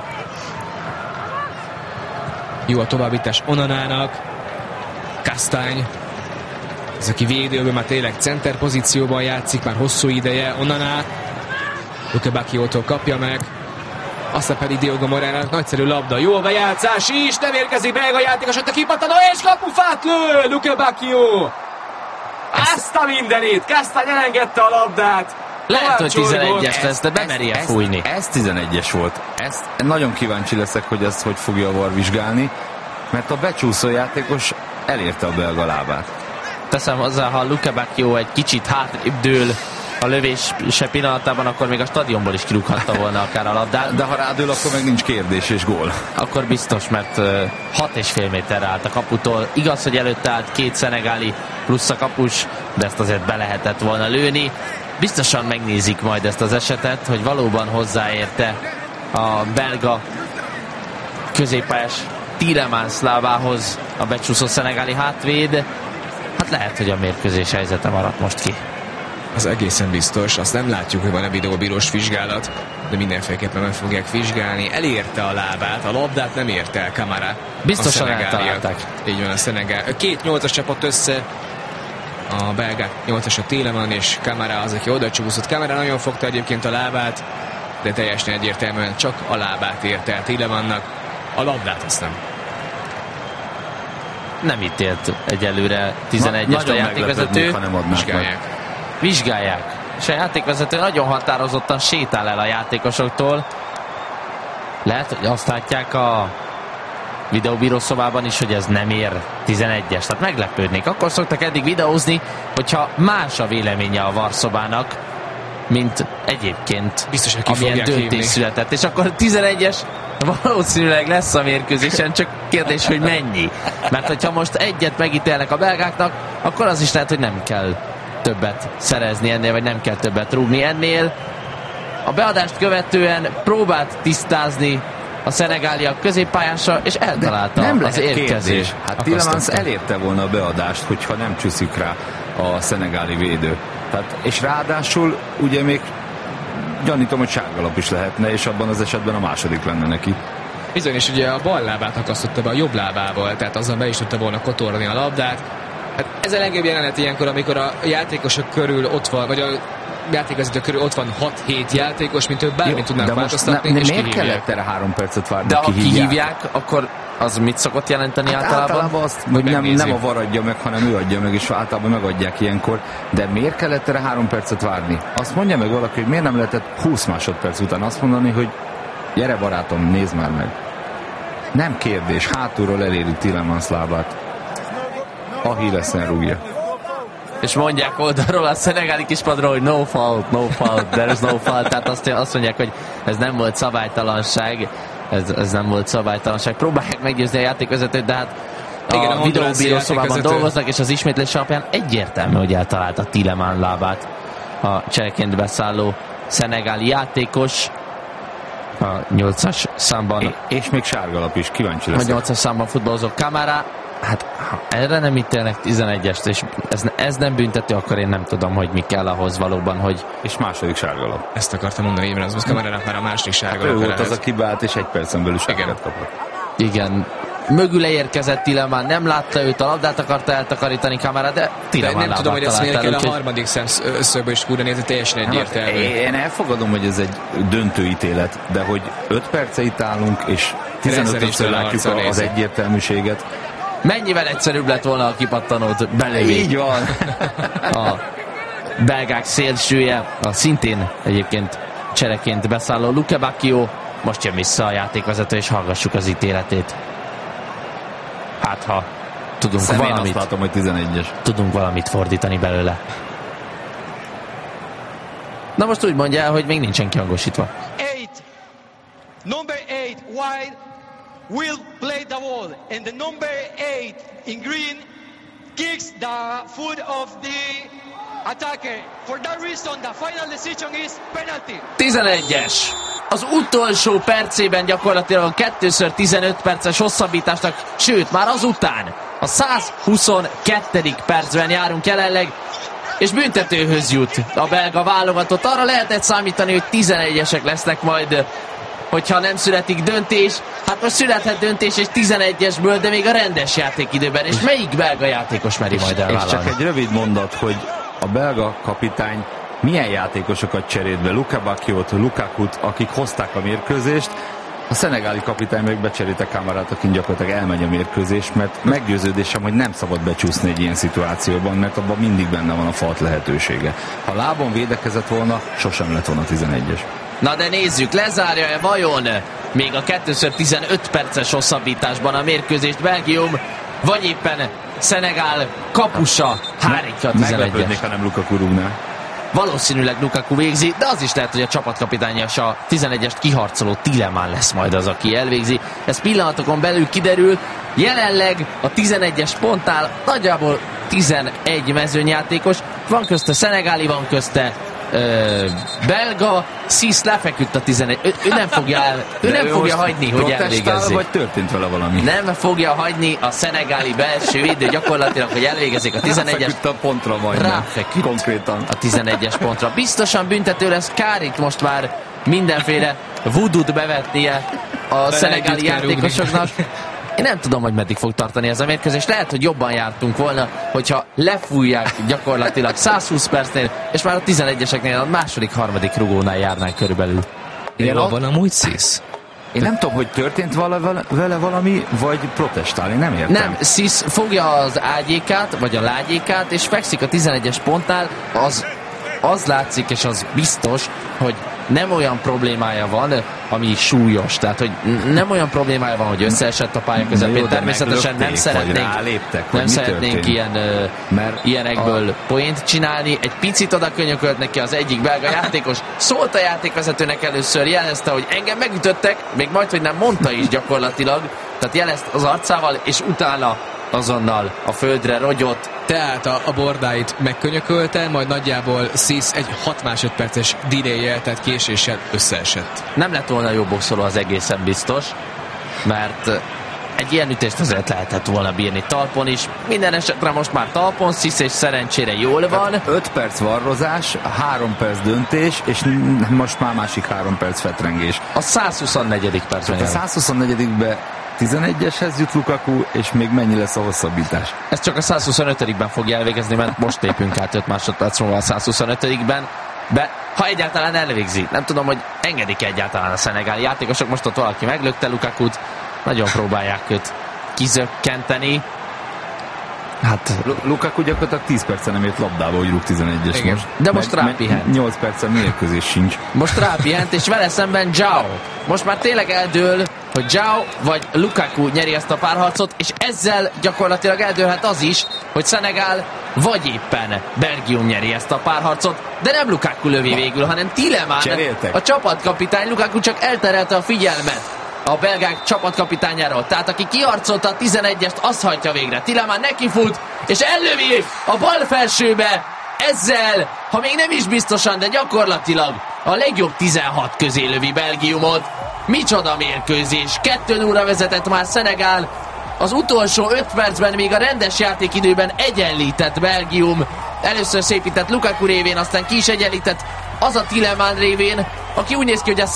Jó a továbbítás Onanának, Castagne, az, aki védőben már tényleg center pozícióban játszik, már hosszú ideje, Onana, Luke Bacchiótól kapja meg, aztán pedig Diogo Moreirának nagyszerű labda, jó a bejátszás is, nem érkezik belga játékos, ott a kipattanó, és kapufát lő, Luke Bacchio! Azt a mindenit, Castagne elengedte a labdát. Lehet, hogy 11-es lesz, de bemerje fújni. Ez 11-es volt. Ezt nagyon kíváncsi leszek, hogy ezt hogy fogja a VAR vizsgálni, mert a becsúszó játékos elérte a belga lábát. Teszem hozzá, ha Luke Bacchio egy kicsit hátrébb dől a lövése pillanatában, akkor még a stadionból is kirúghatta volna akár a labdát. De ha rádől, akkor meg nincs kérdés és gól. Akkor biztos, mert 6,5 méterre állt a kaputól. Igaz, hogy előtte állt két szenegáli plusz a kapus, de ezt azért be lehetett volna lőni. Biztosan megnézik majd ezt az esetet, hogy valóban hozzáérte a belga középpályás Tielemans lábához a becsúszó szenegáli hátvéd. Hát lehet, hogy a mérkőzés helyzete maradt most ki. Az egészen biztos, azt nem látjuk, hogy van-e videóbírós vizsgálat, de mindenféleképpen meg fogják vizsgálni. Elérte a lábát, a labdát nem érte el Camara. Biztosan eltalálták. Így van, a Szenegál. Két 8-as csapott össze, a belgák 8-as a Tielemans és Camara az, aki oda csúszott. Camara nagyon fogta egyébként a lábát, de teljesen egyértelműen csak a lábát érte el Tielemannak. A labdát azt nem. Nem ítélt egyelőre 11-est a játékvezető. Vizsgálják. És a játékvezető nagyon határozottan sétál el a játékosoktól. Lehet, hogy azt látják a videóbírószobában is, hogy ez nem ér 11-es. Tehát meglepődnék. Akkor szoktak eddig videózni, hogyha más a véleménye a VAR szobának, mint egyébként, biztos, hogy amilyen döntés született. És akkor 11-es valószínűleg lesz a mérkőzésen, csak kérdés, hogy mennyi. Mert hogyha most egyet megítélnek a belgáknak, akkor az is lehet, hogy nem kell többet szerezni ennél, vagy nem kell többet rúgni ennél. A beadást követően próbált tisztázni a szenegáliak középpályásra, és eltalálta nem az érkezés. Hát Tielemans elérte volna a beadást, hogyha nem csúszik rá a szenegáli védő. Tehát, és ráadásul ugye még gyanítom, hogy sárgalap is lehetne, és abban az esetben a második lenne neki. Bizony, és ugye a bal lábát akasztotta be a jobb lábával, tehát azzal be is tudta volna kotorni a labdát. Hát ez a legjobb jelenet ilyenkor, amikor a játékosok körül ott van, vagy a játékvezető körül ott van 6-7 játékos, mint ők bármit tudnak változtatni, és miért kellett erre 3 percet várni? De ha kihívják, akkor az mit szokott jelenteni általában? Azt, hogy nem a VAR adja meg, hanem ő adja meg, és általában megadják ilyenkor. De miért kellett erre 3 percet várni? Azt mondja meg valaki, hogy miért nem lehetett 20 másodperc után azt mondani, hogy gyere barátom, nézd már meg. Nem kérdés, hátulról eléri Tielemans lábát. Achillesen rúgja. És mondják oldalról a szenegáli kispadról, hogy no fault, there is no fault. Tehát azt mondják, hogy ez nem volt szabálytalanság, ez nem volt szabálytalanság. Próbálják meggyőzni a játékvezetőt, de hát a videóbírószobában dolgoznak, és az ismétlés alapján egyértelmű, hogy eltalálta Tielemans lábát. a csereként beszálló szenegáli játékos. A 8-as számban. És még sárgalap is, kíváncsi A leszek. 8-as számban futballozó Camara. Hát, ha erre nem ítélnek 11-est, és ez nem büntető, akkor én nem tudom, hogy mi kell ahhoz valóban, hogy... És második sárgalap. Ezt akartam mondani, Ébren, az Kamarának már a második sárga. Ő volt az, aki beállt, és egy percen belül sárgát kapott. Igen. Mögüle érkezett Tielemans, nem látta őt, a labdát akarta eltakarítani Camara, de Tielemans nem tudom, hogy ezt miért kell a úgyhogy... harmadik szemszögből is kúrni, ez teljesen egyértelmű. Én elfogadom, hogy ez egy döntő ítélet, de hogy 5 perce itt állunk, és 15-ször látjuk az egyértelműséget. Mennyivel egyszerűbb lett volna a kipattanót belőni. Így van. A belgák szélsője, a szintén egyébként csereként beszálló Luke Bacchio. Most jön vissza a játékvezető, és hallgassuk az ítéletét. Hát, ha tudunk Szemén valamit, azt látom, hogy 11-es. tudunk valamit fordítani belőle. Na most úgy mondja el, hogy még nincsen kihangosítva. Number 8 wide will play the ball, and the number 8 in green kicks the foot of the attacker. For that reason, the final decision is penalty. 11-es! Az utolsó percében gyakorlatilag a 2x15 perces hosszabbításnak, sőt, már azután a 122. percben járunk jelenleg, és büntetőhöz jut a belga válogatott. Arra lehetett számítani, hogy 11-esek lesznek majd, hogyha nem születik döntés. Hát most születhet döntés és 11-esből, de még a rendes játékidőben. És melyik belga játékos meri majd elvállalni? És csak egy rövid mondat, hogy a belga kapitány milyen játékosokat cserélt be, Luke Bacchiot, Lukakut, akik hozták a mérkőzést. A szenegáli kapitány meg becserélte Camarát, akin gyakorlatilag elmegy a mérkőzés, mert meggyőződésem, hogy nem szabad becsúszni egy ilyen szituációban, mert abban mindig benne van a falt lehetősége. Ha lábon védekezett volna, sosem lett volna 11-es. Na de nézzük, lezárja-e vajon még a 2x15 perces hosszabbításban a mérkőzést Belgium, vagy éppen Szenegál kapusa hárítja a 11-es. Meglepődnék, ha nem Lukaku rúgná. Valószínűleg Lukaku végzi, de az is lehet, hogy a csapatkapitány és a 11-est kiharcoló Tielemans lesz majd az, aki elvégzi. Ez pillanatokon belül kiderül. Jelenleg a 11-es pontnál nagyjából 11 mezőnyjátékos. Van közte szenegáli, van közte belga. Sis lefeküdt a 11. Ő nem fogja, nem fogja hagyni, hogy elvégezzék. Vagy történt vele valami? Nem fogja hagyni a szenegáli belső védő gyakorlatilag, hogy elvégezzék a 11-es. Ráfeküdt a pontra majdnem. Ráfeküdt konkrétan a 11-es pontra. Biztosan büntető lesz, kár itt most már mindenféle voodoo-t bevetnie a szenegáli játékosoknak. Én nem tudom, hogy meddig fog tartani ez a mérkőzés. Lehet, hogy jobban jártunk volna, hogyha lefújják gyakorlatilag 120 percnél, és már a 11-eseknél a második, harmadik rugónál járnánk körülbelül. Jól van amúgy Sis? Én nem tudom, hogy történt vele valami, vagy protestál, én nem értem. Nem, Sis fogja az ágyékát, vagy a lágyékát, és fekszik a 11-es pontnál, az látszik, és az biztos, hogy nem olyan problémája van, ami súlyos. Tehát, hogy nem olyan problémája van, hogy összeesett a pálya közepén. Természetesen nem szeretnénk ilyenekből poént csinálni. Egy picit oda könyökölt neki az egyik belga játékos. Szólt a játékvezetőnek először, jelezte, hogy engem megütöttek, még majd, hogy nem mondta is gyakorlatilag. Tehát jelezte az arcával, és utána azonnal a földre rogyott. Tehát a bordáit megkönyökölte, majd nagyjából Sis egy 6 másodperces delay-jel, tehát késéssel összeesett. Nem lett volna jó boxoló az egészen biztos, mert egy ilyen ütést azért lehetett volna bírni talpon is. Minden esetre most már talpon, Sis és szerencsére jól van. 5 perc varrozás, 3 perc döntés, és most már másik 3 perc fetrengés. A 124. percben. A 124-ben 11-eshez jut Lukaku, és még mennyi lesz a hosszabbítás? Ez csak a 125-ben fogja elvégezni, mert most lépünk át 5 másodperc múlva a 125-ben. Ha egyáltalán elvégzi. Nem tudom, hogy engedik egyáltalán a szenegáli játékosok. Most ott valaki meglökte Lukakut. Nagyon próbálják őt kizökkenteni. Hát Lukaku gyakorlatilag 10 percen nem ért labdába, hogy rúg 11-es igen. most. De most rápihent. 8 percen mérkőzés sincs. Most rápihent, és vele szemben João. Most már tényleg eldől, hogy João vagy Lukaku nyeri ezt a párharcot, és ezzel gyakorlatilag eldőlhet az is, hogy Szenegál vagy éppen Belgium nyeri ezt a párharcot, de nem Lukaku lövi végül, hanem Tielemans, a csapatkapitány. Lukaku csak elterelte a figyelmet a belgák csapatkapitányáról. Tehát aki kiharcolta a 11-est, azt hajtja végre. Tielemans nekifut, és ellövi a bal felsőbe ezzel, ha még nem is biztosan, de gyakorlatilag a legjobb 16 közé lövi Belgiumot. Micsoda mérkőzés! 2-0-ra vezetett már Szenegál. Az utolsó 5 percben, még a rendes játékidőben egyenlített Belgium. Először szépített Lukaku révén, aztán ki is egyenlített az a Tielemans révén, aki úgy néz ki, hogy a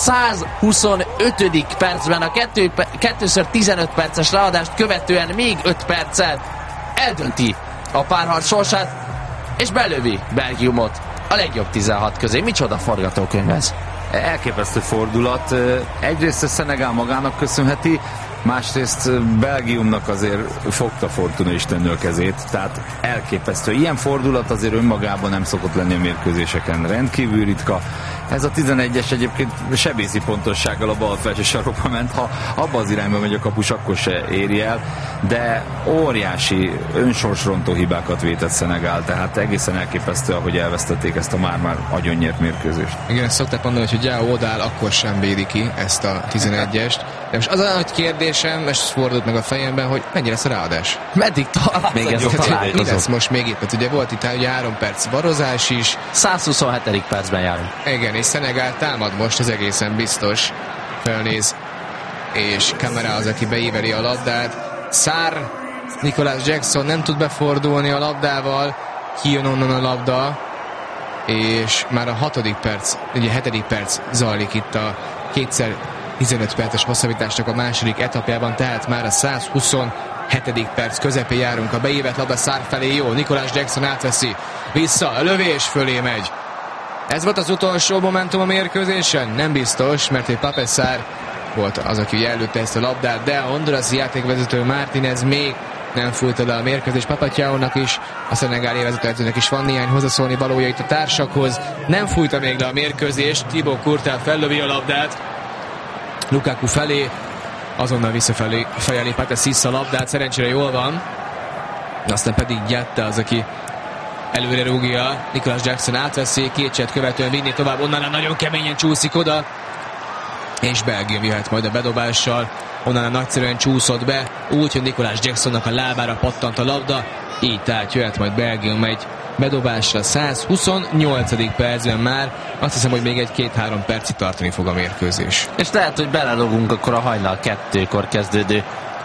125. percben a 2x15 perces leadást követően még 5 perccel eldönti a párharc sorsát, és belövi Belgiumot a legjobb 16 közé. Micsoda forgatókönyv ez? Elképesztő fordulat. Egyrészt a Szenegál magának köszönheti, másrészt Belgiumnak azért fogta Fortuna Istennő a kezét, tehát elképesztő. Ilyen fordulat azért önmagában nem szokott lenni a mérkőzéseken, rendkívül ritka. Ez a 11-es egyébként sebészi pontossággal a bal felső sarokba ment, ha abba az irányba megy a kapus, akkor se éri el, de óriási önsorsrontó hibákat vétett Szenegál, tehát egészen elképesztő, ahogy elvesztették ezt a már agyonnyert mérkőzést. Igen, ezt szokták mondani, hogy João Odál akkor sem védi ki ezt a 11-est, de most az a nagy kérdésem, és fordult meg a fejemben, hogy mennyi lesz a ráadás? Meddig tart még ez a találkozó? Mi lesz most még itt? Mert ugye volt itt ugye 3 perc barozás is. 127. percben járunk. Igen, és Szenegál támad most, az egészen biztos. Felnéz, és Camara az, aki beíveli a labdát. Sarr, Nicolas Jackson nem tud befordulni a labdával, kijön onnan a labda, és már a 6. perc, ugye 7. perc zajlik itt a 2x15 perces hosszabbításnak a második etapjában, tehát már a 127. perc közepén járunk. A beívett labda Sarr felé jó, Nicolas Jackson átveszi, vissza, a lövés fölé megy. Ez volt az utolsó momentum a mérkőzésen? Nem biztos, mert egy Pape Sarr volt az, aki előtte ezt a labdát, de a hondurasi játékvezető Martínez még nem fújta le a mérkőzés. Papatjáónak is, a szenegáli vezetőedzőnek is van néhány hozzászólni valója itt a társakhoz. Nem fújta még le a mérkőzést, Thibaut Courtois fellövi a labdát Lukaku felé, azonnal visszafelé fejeli Pathé Ciss a labdát, szerencsére jól van, aztán pedig Diatta az, aki előre rúgja, Nicolas Jackson átveszi, kétset követően vinni tovább, onnan nagyon keményen csúszik oda, és Belgium jöhet majd a bedobással, onnan nagyszerűen csúszott be, úgy, hogy Nicolas Jacksonnak a lábára pattant a labda, így tehát jöhet majd Belgium egy bedobásra 128. percben már, azt hiszem, hogy még egy 2-3 percig tartani fog a mérkőzés. És lehet, hogy belelogunk akkor a hajnal 2-kor kezdődő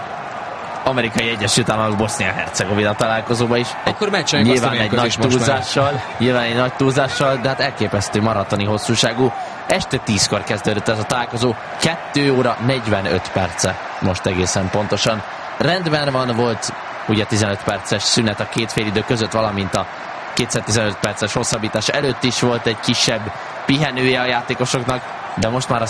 Amerikai Egyesült Államok Bosznia-Hercegovina találkozóba is. Akkor meccseljük azt a mérkőzést most már. Nyilván egy nagy túlzással, de hát elképesztő maratoni hosszúságú. Este 10-kor kezdődött ez a találkozó, 2 óra 45 perce most egészen pontosan. Rendben van, volt ugye 15 perces szünet a két félidő között, valamint a 2x15 perces hosszabbítás előtt is volt egy kisebb pihenője a játékosoknak, de most már a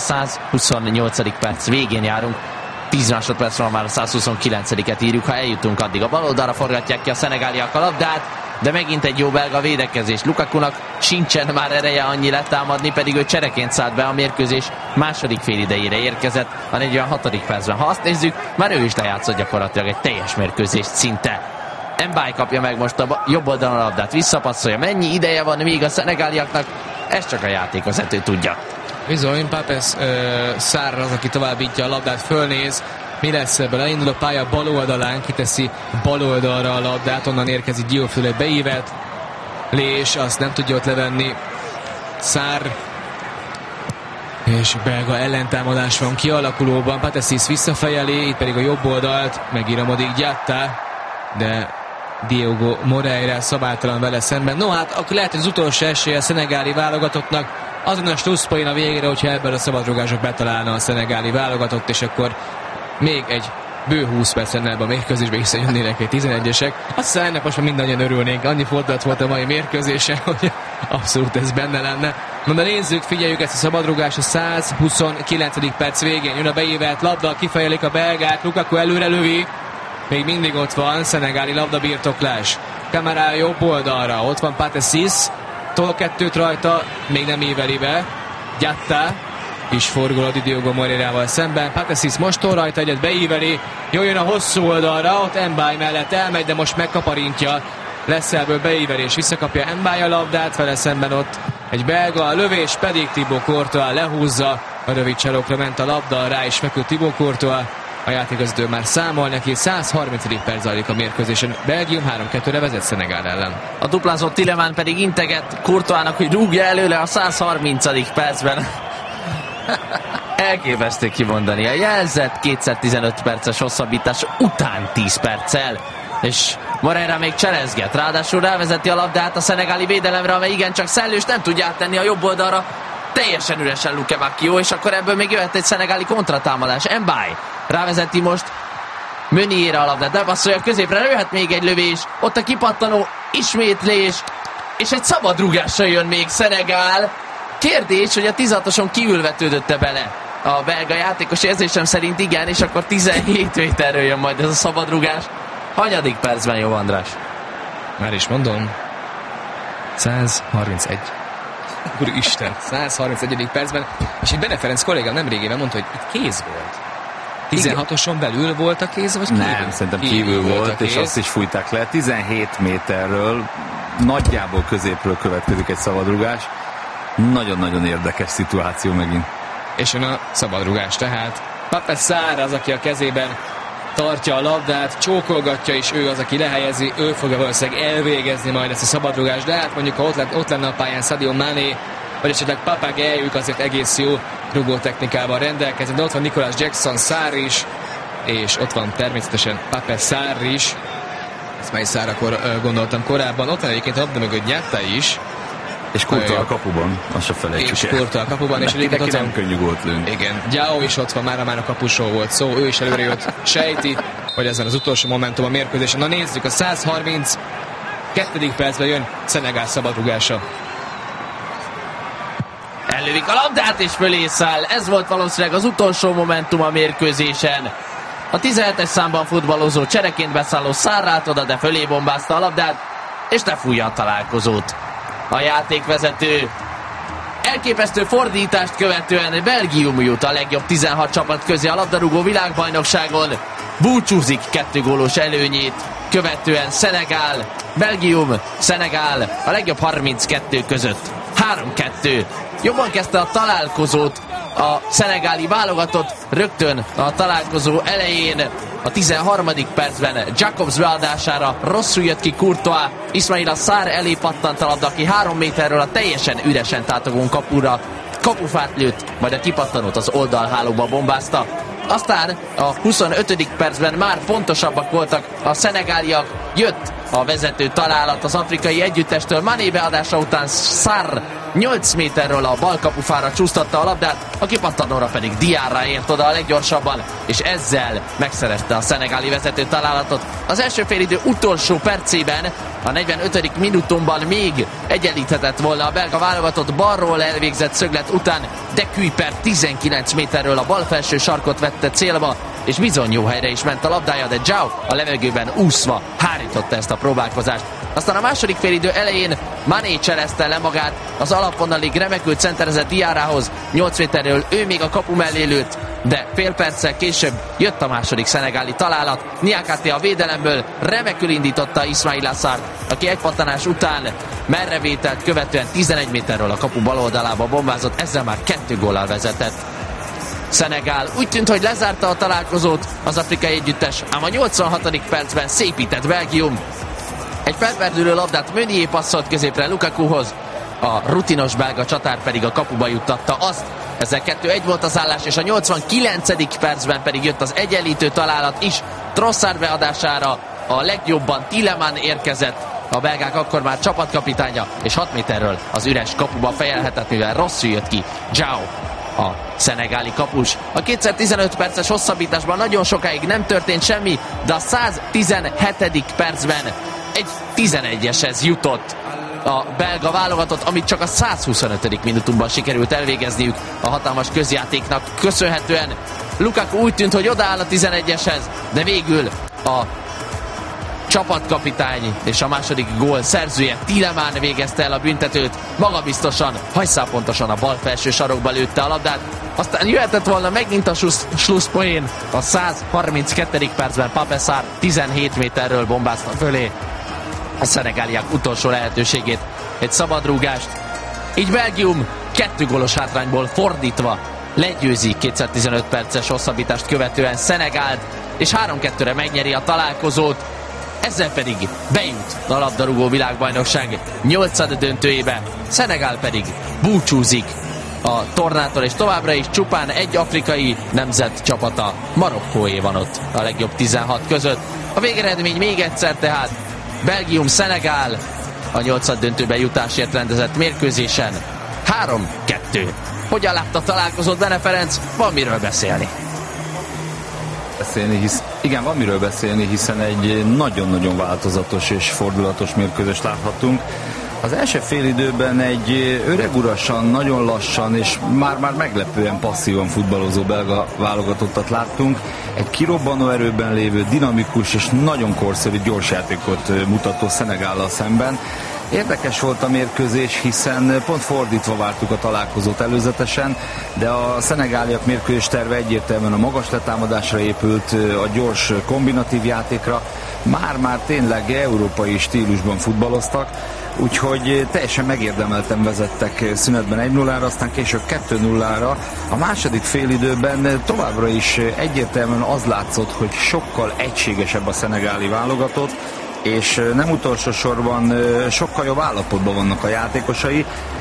128. perc végén járunk. 10 másodpercről már a 129-et írjuk, ha eljutunk addig. A bal oldalra forgatják ki a szenegáliak a labdát, de megint egy jó belga védekezés. Lukakunak sincsen már ereje annyi letámadni, pedig ő csereként szállt be, a mérkőzés második félidejére érkezett a 46. percben. Ha azt nézzük, már ő is lejátszott gyakorlatilag egy teljes mérkőzést szinte. Mbaye kapja meg most a jobb oldalon a labdát, visszapasszolja. Mennyi ideje van még a szenegáliaknak? Ez csak a játékvezető tudja. Bizony, Pape Sarr az, aki továbbítja a labdát, fölnéz, mi lesz ebből, elindul a pálya bal oldalán, kiteszi bal oldalra a labdát, onnan érkezik Diofile beívet, Lés, azt nem tudja ott levenni, Sarr, és belga ellentámadás van kialakulóban, Pathé Ciss visszafejeli, itt pedig a jobb oldalt megíramodik Diatta, de Diogo Moreira szabálytalan vele szemben. No hát, akkor lehet, hogy az utolsó esélye a szenegáli válogatottnak, azon a slusszpoén a végére, hogyha ebben a szabadrugások betalálna a szenegáli válogatott, és akkor még egy bő 20 perc lenne ebben a mérkőzésben, hiszen jönnének egy 11-esek. Aztán ennek most már mindannyian örülnénk. Annyi fordulat volt a mai mérkőzésen, hogy abszolút ez benne lenne. De nézzük, figyeljük ezt a szabadrugás a 129. perc végén. Jön a beívelt labda, kifejelik a belgák, Lukaku előre lövi. Még mindig ott van, szenegáli labdabirtoklás. Camara jobb oldalra, ott van Pathé Ciss, tol 2-t rajta, még nem éveli be. Diatta is forgol a Diogo Moreirával szemben. Pathé Ciss most tol rajta egyet, beíveli. Jó, jön a hosszú oldalra, ott Mbaye mellett elmegy, de most megkaparintja. Lesz ebből beívelés, visszakapja Mbaye a labdát, vele szemben ott egy belga, a lövés pedig Thibaut Courtois lehúzza. A rövid csalókra ment a labda, rá is feküdt Thibaut Courtois. a játékvezető már számol neki, 130. perc zajlik a mérkőzésen. Belgium 3-2-re vezet Szenegál ellen. A duplázott Tielemans pedig integet Courtoisnak, hogy rúgja előle a 130. percben. Elképesztő kimondani. A jelzett 215 perces hosszabbítás után 10 perccel. És Moreira még cselezget. Ráadásul rávezeti a labdát a szenegáli védelemre, amely igencsak szellős, nem tudja áttenni a jobb oldalra. Teljesen üresen Luke Bacchio, és akkor ebből még jöhet egy szenegáli kontratámadás. Mbaye rávezeti most Meunier a labdát, bepasszolja középre, jöhet még egy lövés, ott a kipattanó ismétlés, és egy szabad rúgással jön még Szenegál. Kérdés, hogy a 16-oson kívül vetődötte bele a belga játékos, érzésem szerint igen, és akkor 17 méterről jön majd ez a szabadrugás. Hanyadik percben, jó András? Már is mondom. 131. Úristen, 131. percben. És itt Bene Ferenc kollégám nemrégében mondta, hogy itt kéz volt. 16-oson belül volt a kéz, vagy kívül? Nem, szerintem kívül volt, és azt is fújták le. 17 méterről, nagyjából középről következik egy szabadrugás. Nagyon-nagyon érdekes szituáció megint. És jön a szabadrugás, tehát Pape Sarr az, aki a kezében tartja a labdát, csókolgatja, és ő az, aki lehelyezi, ő fogja valószínűleg elvégezni majd ezt a szabadrugást, de hát mondjuk, ha ott lenne a pályán Sadio Mané, vagy esetleg Pape Gueye, ők azért egész jó rugótechnikával rendelkeznek, de ott van Nicolas Jackson, Sarr is, és ott van természetesen Pape Sarr is, ezt mely Sarr-akkor gondoltam korábban, ott van egyébként a labda mögött Nyatta is, és Courtois a kapuban, azt se felejtsük el. És Courtois a kapuban, és egyébként ott nem könnyű gólt lőni. Igen, Diao is ott van, már a kapusról volt szó, ő is előre jött, sejti, hogy ezen az utolsó momentum a mérkőzésen. Na nézzük, a 132. percben jön Szenegál szabadrugása. Ellövik a labdát és fölé száll. Ez volt valószínűleg az utolsó momentum a mérkőzésen. A 17-es számban futballozó csereként beszálló Sarr állt oda, de fölé bombázta a labdát, és lefújja a találkozót. A játékvezető elképesztő fordítást követően Belgium jut a legjobb 16 csapat közé a labdarúgó világbajnokságon. Búcsúzik 2 gólos előnyét követően Szenegál, Belgium, Szenegál a legjobb 32 között. 3-2. Jobban kezdte a találkozót a szenegáli válogatott, rögtön a találkozó elején a 13. percben Jacobs beadására rosszul jött ki Courtois, Ismaila Sarr elé pattant a labda, aki 3 méterről a teljesen üresen tátogón kapura kapufát lőtt, majd a kipattanót az oldalhálóba bombázta. Aztán a 25. percben már pontosabbak voltak a szenegáliak, jött a vezető találat az afrikai együttestől, Mané beadása után Sarr 8 méterről a bal kapufára csúsztatta a labdát, a kipattanóra pedig Diarra ért oda a leggyorsabban, és ezzel megszerezte a szenegáli vezető találatot. Az első félidő utolsó percében, a 45. minutumban még egyenlíthetett volna a belga válogatott, balról elvégzett szöglet után de Kuiper 19 méterről a bal felső sarkot vette célba, és bizony jó helyre is ment a labdája, de Diao a levegőben úszva hárította ezt a próbálkozást. Aztán a második félidő elején Mané cselezte le magát, az alapvonalig remekül centerezett Diarrához, 8 méterről ő még a kapu mellé lőtt, de fél perccel később jött a második szenegáli találat. Niakhaté a védelemből remekül indította Ismaila Sarrt, aki egy pattanás után merrevételt követően 11 méterről a kapu bal oldalába bombázott, ezzel már 2 góllal vezetett. Szenegál úgy tűnt, hogy lezárta a találkozót az afrikai együttes, ám a 86. percben szépített Belgium. Egy felperdülő labdát Meunier passzolt középre Lukakuhoz, a rutinos belga csatár pedig a kapuba juttatta azt. Ezzel 2-1 volt az állás, és a 89. percben pedig jött az egyenlítő találat is. Trossard beadására a legjobban Tielemans érkezett, a belgák akkor már csapatkapitánya, és 6 méterről az üres kapuba fejelhetett, mivel rosszul jött ki Diao, a szenegáli kapus. A 2x15 perces hosszabbításban nagyon sokáig nem történt semmi, de a 117. percben egy 11-eshez jutott a belga válogatott, amit csak a 125. minutumban sikerült elvégezniük a hatalmas közjátéknak köszönhetően. Lukaku úgy tűnt, hogy odaáll a 11-eshez, de végül a csapatkapitány és a második gól szerzője Tielemans végezte el a büntetőt, magabiztosan, hajszálpontosan a bal felső sarokba lőtte a labdát, aztán jöhetett volna megint a slusszpoén, a 132. percben Pape Sarr 17 méterről bombázta fölé a szenegáliák utolsó lehetőségét, egy szabadrúgást. Így Belgium 2 gólos hátrányból fordítva legyőzi 215 perces hosszabbítást követően Szenegált, és 3-2-re megnyeri a találkozót, ezzel pedig bejut a labdarúgó világbajnokság 8. döntőjébe, Szenegál pedig búcsúzik a tornától, és továbbra is csupán egy afrikai nemzet csapata, Marokkóé van ott a legjobb 16 között. A végeredmény még egyszer tehát Belgium-Szenegál a 8. döntőbe jutásért rendezett mérkőzésen 3-2. Hogyan látta találkozott Bene Ferenc? Van miről beszélni. Van miről beszélni, hiszen egy nagyon-nagyon változatos és fordulatos mérkőzést láthattunk. Az első félidőben egy öregurasan, nagyon lassan és már meglepően passzívan futballozó belga válogatottat láttunk. Egy kirobbanó erőben lévő, dinamikus és nagyon korszerű gyorsjátékot mutató Szenegállal szemben. Érdekes volt a mérkőzés, hiszen pont fordítva vártuk a találkozót előzetesen, de a szenegáliak mérkőzés terve egyértelműen a magas letámadásra épült, a gyors kombinatív játékra, már tényleg európai stílusban futballoztak, úgyhogy teljesen megérdemelten vezettek szünetben 1-0-ra, aztán később 2-0-ra. A második félidőben továbbra is egyértelműen az látszott, hogy sokkal egységesebb a szenegáli válogatott, és nem utolsó sorban sokkal jobb állapotban vannak a játékosai.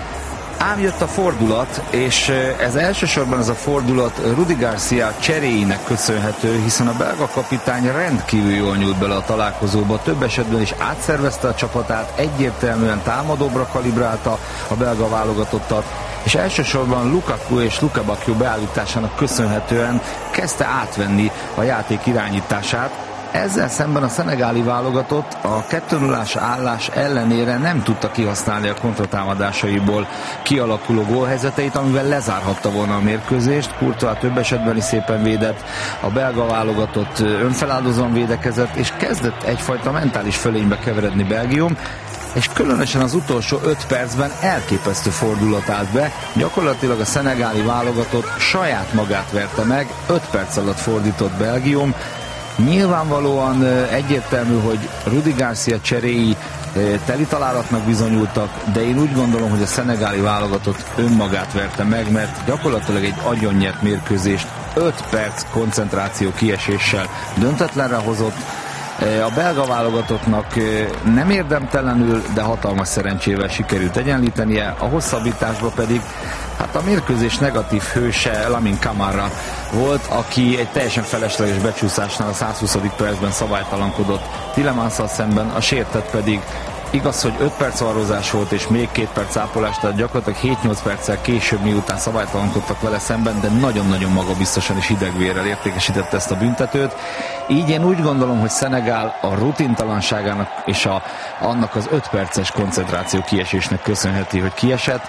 Ám jött a fordulat, és ez elsősorban ez a fordulat Rudi Garcia cseréinek köszönhető, hiszen a belga kapitány rendkívül jól nyúlt bele a találkozóba, több esetben is átszervezte a csapatát, egyértelműen támadóbbra kalibrálta a belga válogatottat, és elsősorban Lukaku és Luka Bakio beállításának köszönhetően kezdte átvenni a játék irányítását. Ezzel szemben a szenegáli válogatott a 2-0-ás állás ellenére nem tudta kihasználni a kontratámadásaiból kialakuló gólhelyzeteit, amivel lezárhatta volna a mérkőzést. Courtois több esetben is szépen védett, a belga válogatott önfeláldozóan védekezett, és kezdett egyfajta mentális fölénybe keveredni Belgium, és különösen az utolsó 5 percben elképesztő fordulat állt be. Gyakorlatilag a szenegáli válogatott saját magát verte meg, 5 perc alatt fordított Belgium. Nyilvánvalóan egyértelmű, hogy Rudi Garcia cseréi teli találatnak bizonyultak, de én úgy gondolom, hogy a szenegáli válogatott önmagát verte meg, mert gyakorlatilag egy agyonnyert mérkőzést 5 perc koncentráció kieséssel döntetlenre hozott. A belga válogatottnak nem érdemtelenül, de hatalmas szerencsével sikerült egyenlítenie, a hosszabbításba pedig a mérkőzés negatív hőse Lamine Camara volt, aki egy teljesen felesleges becsúszásnál a 120. percben szabálytalankodott Tielemans-szal szemben, a sértett pedig igaz, hogy 5 perc varrózás volt és még 2 perc ápolás, tehát gyakorlatilag 7-8 perccel később, miután szabálytalankodtak vele szemben, de nagyon-nagyon magabiztosan és hidegvérrel értékesítette ezt a büntetőt. Így én úgy gondolom, hogy Szenegál a rutintalanságának és annak az 5 perces koncentráció kiesésnek köszönheti, hogy kiesett.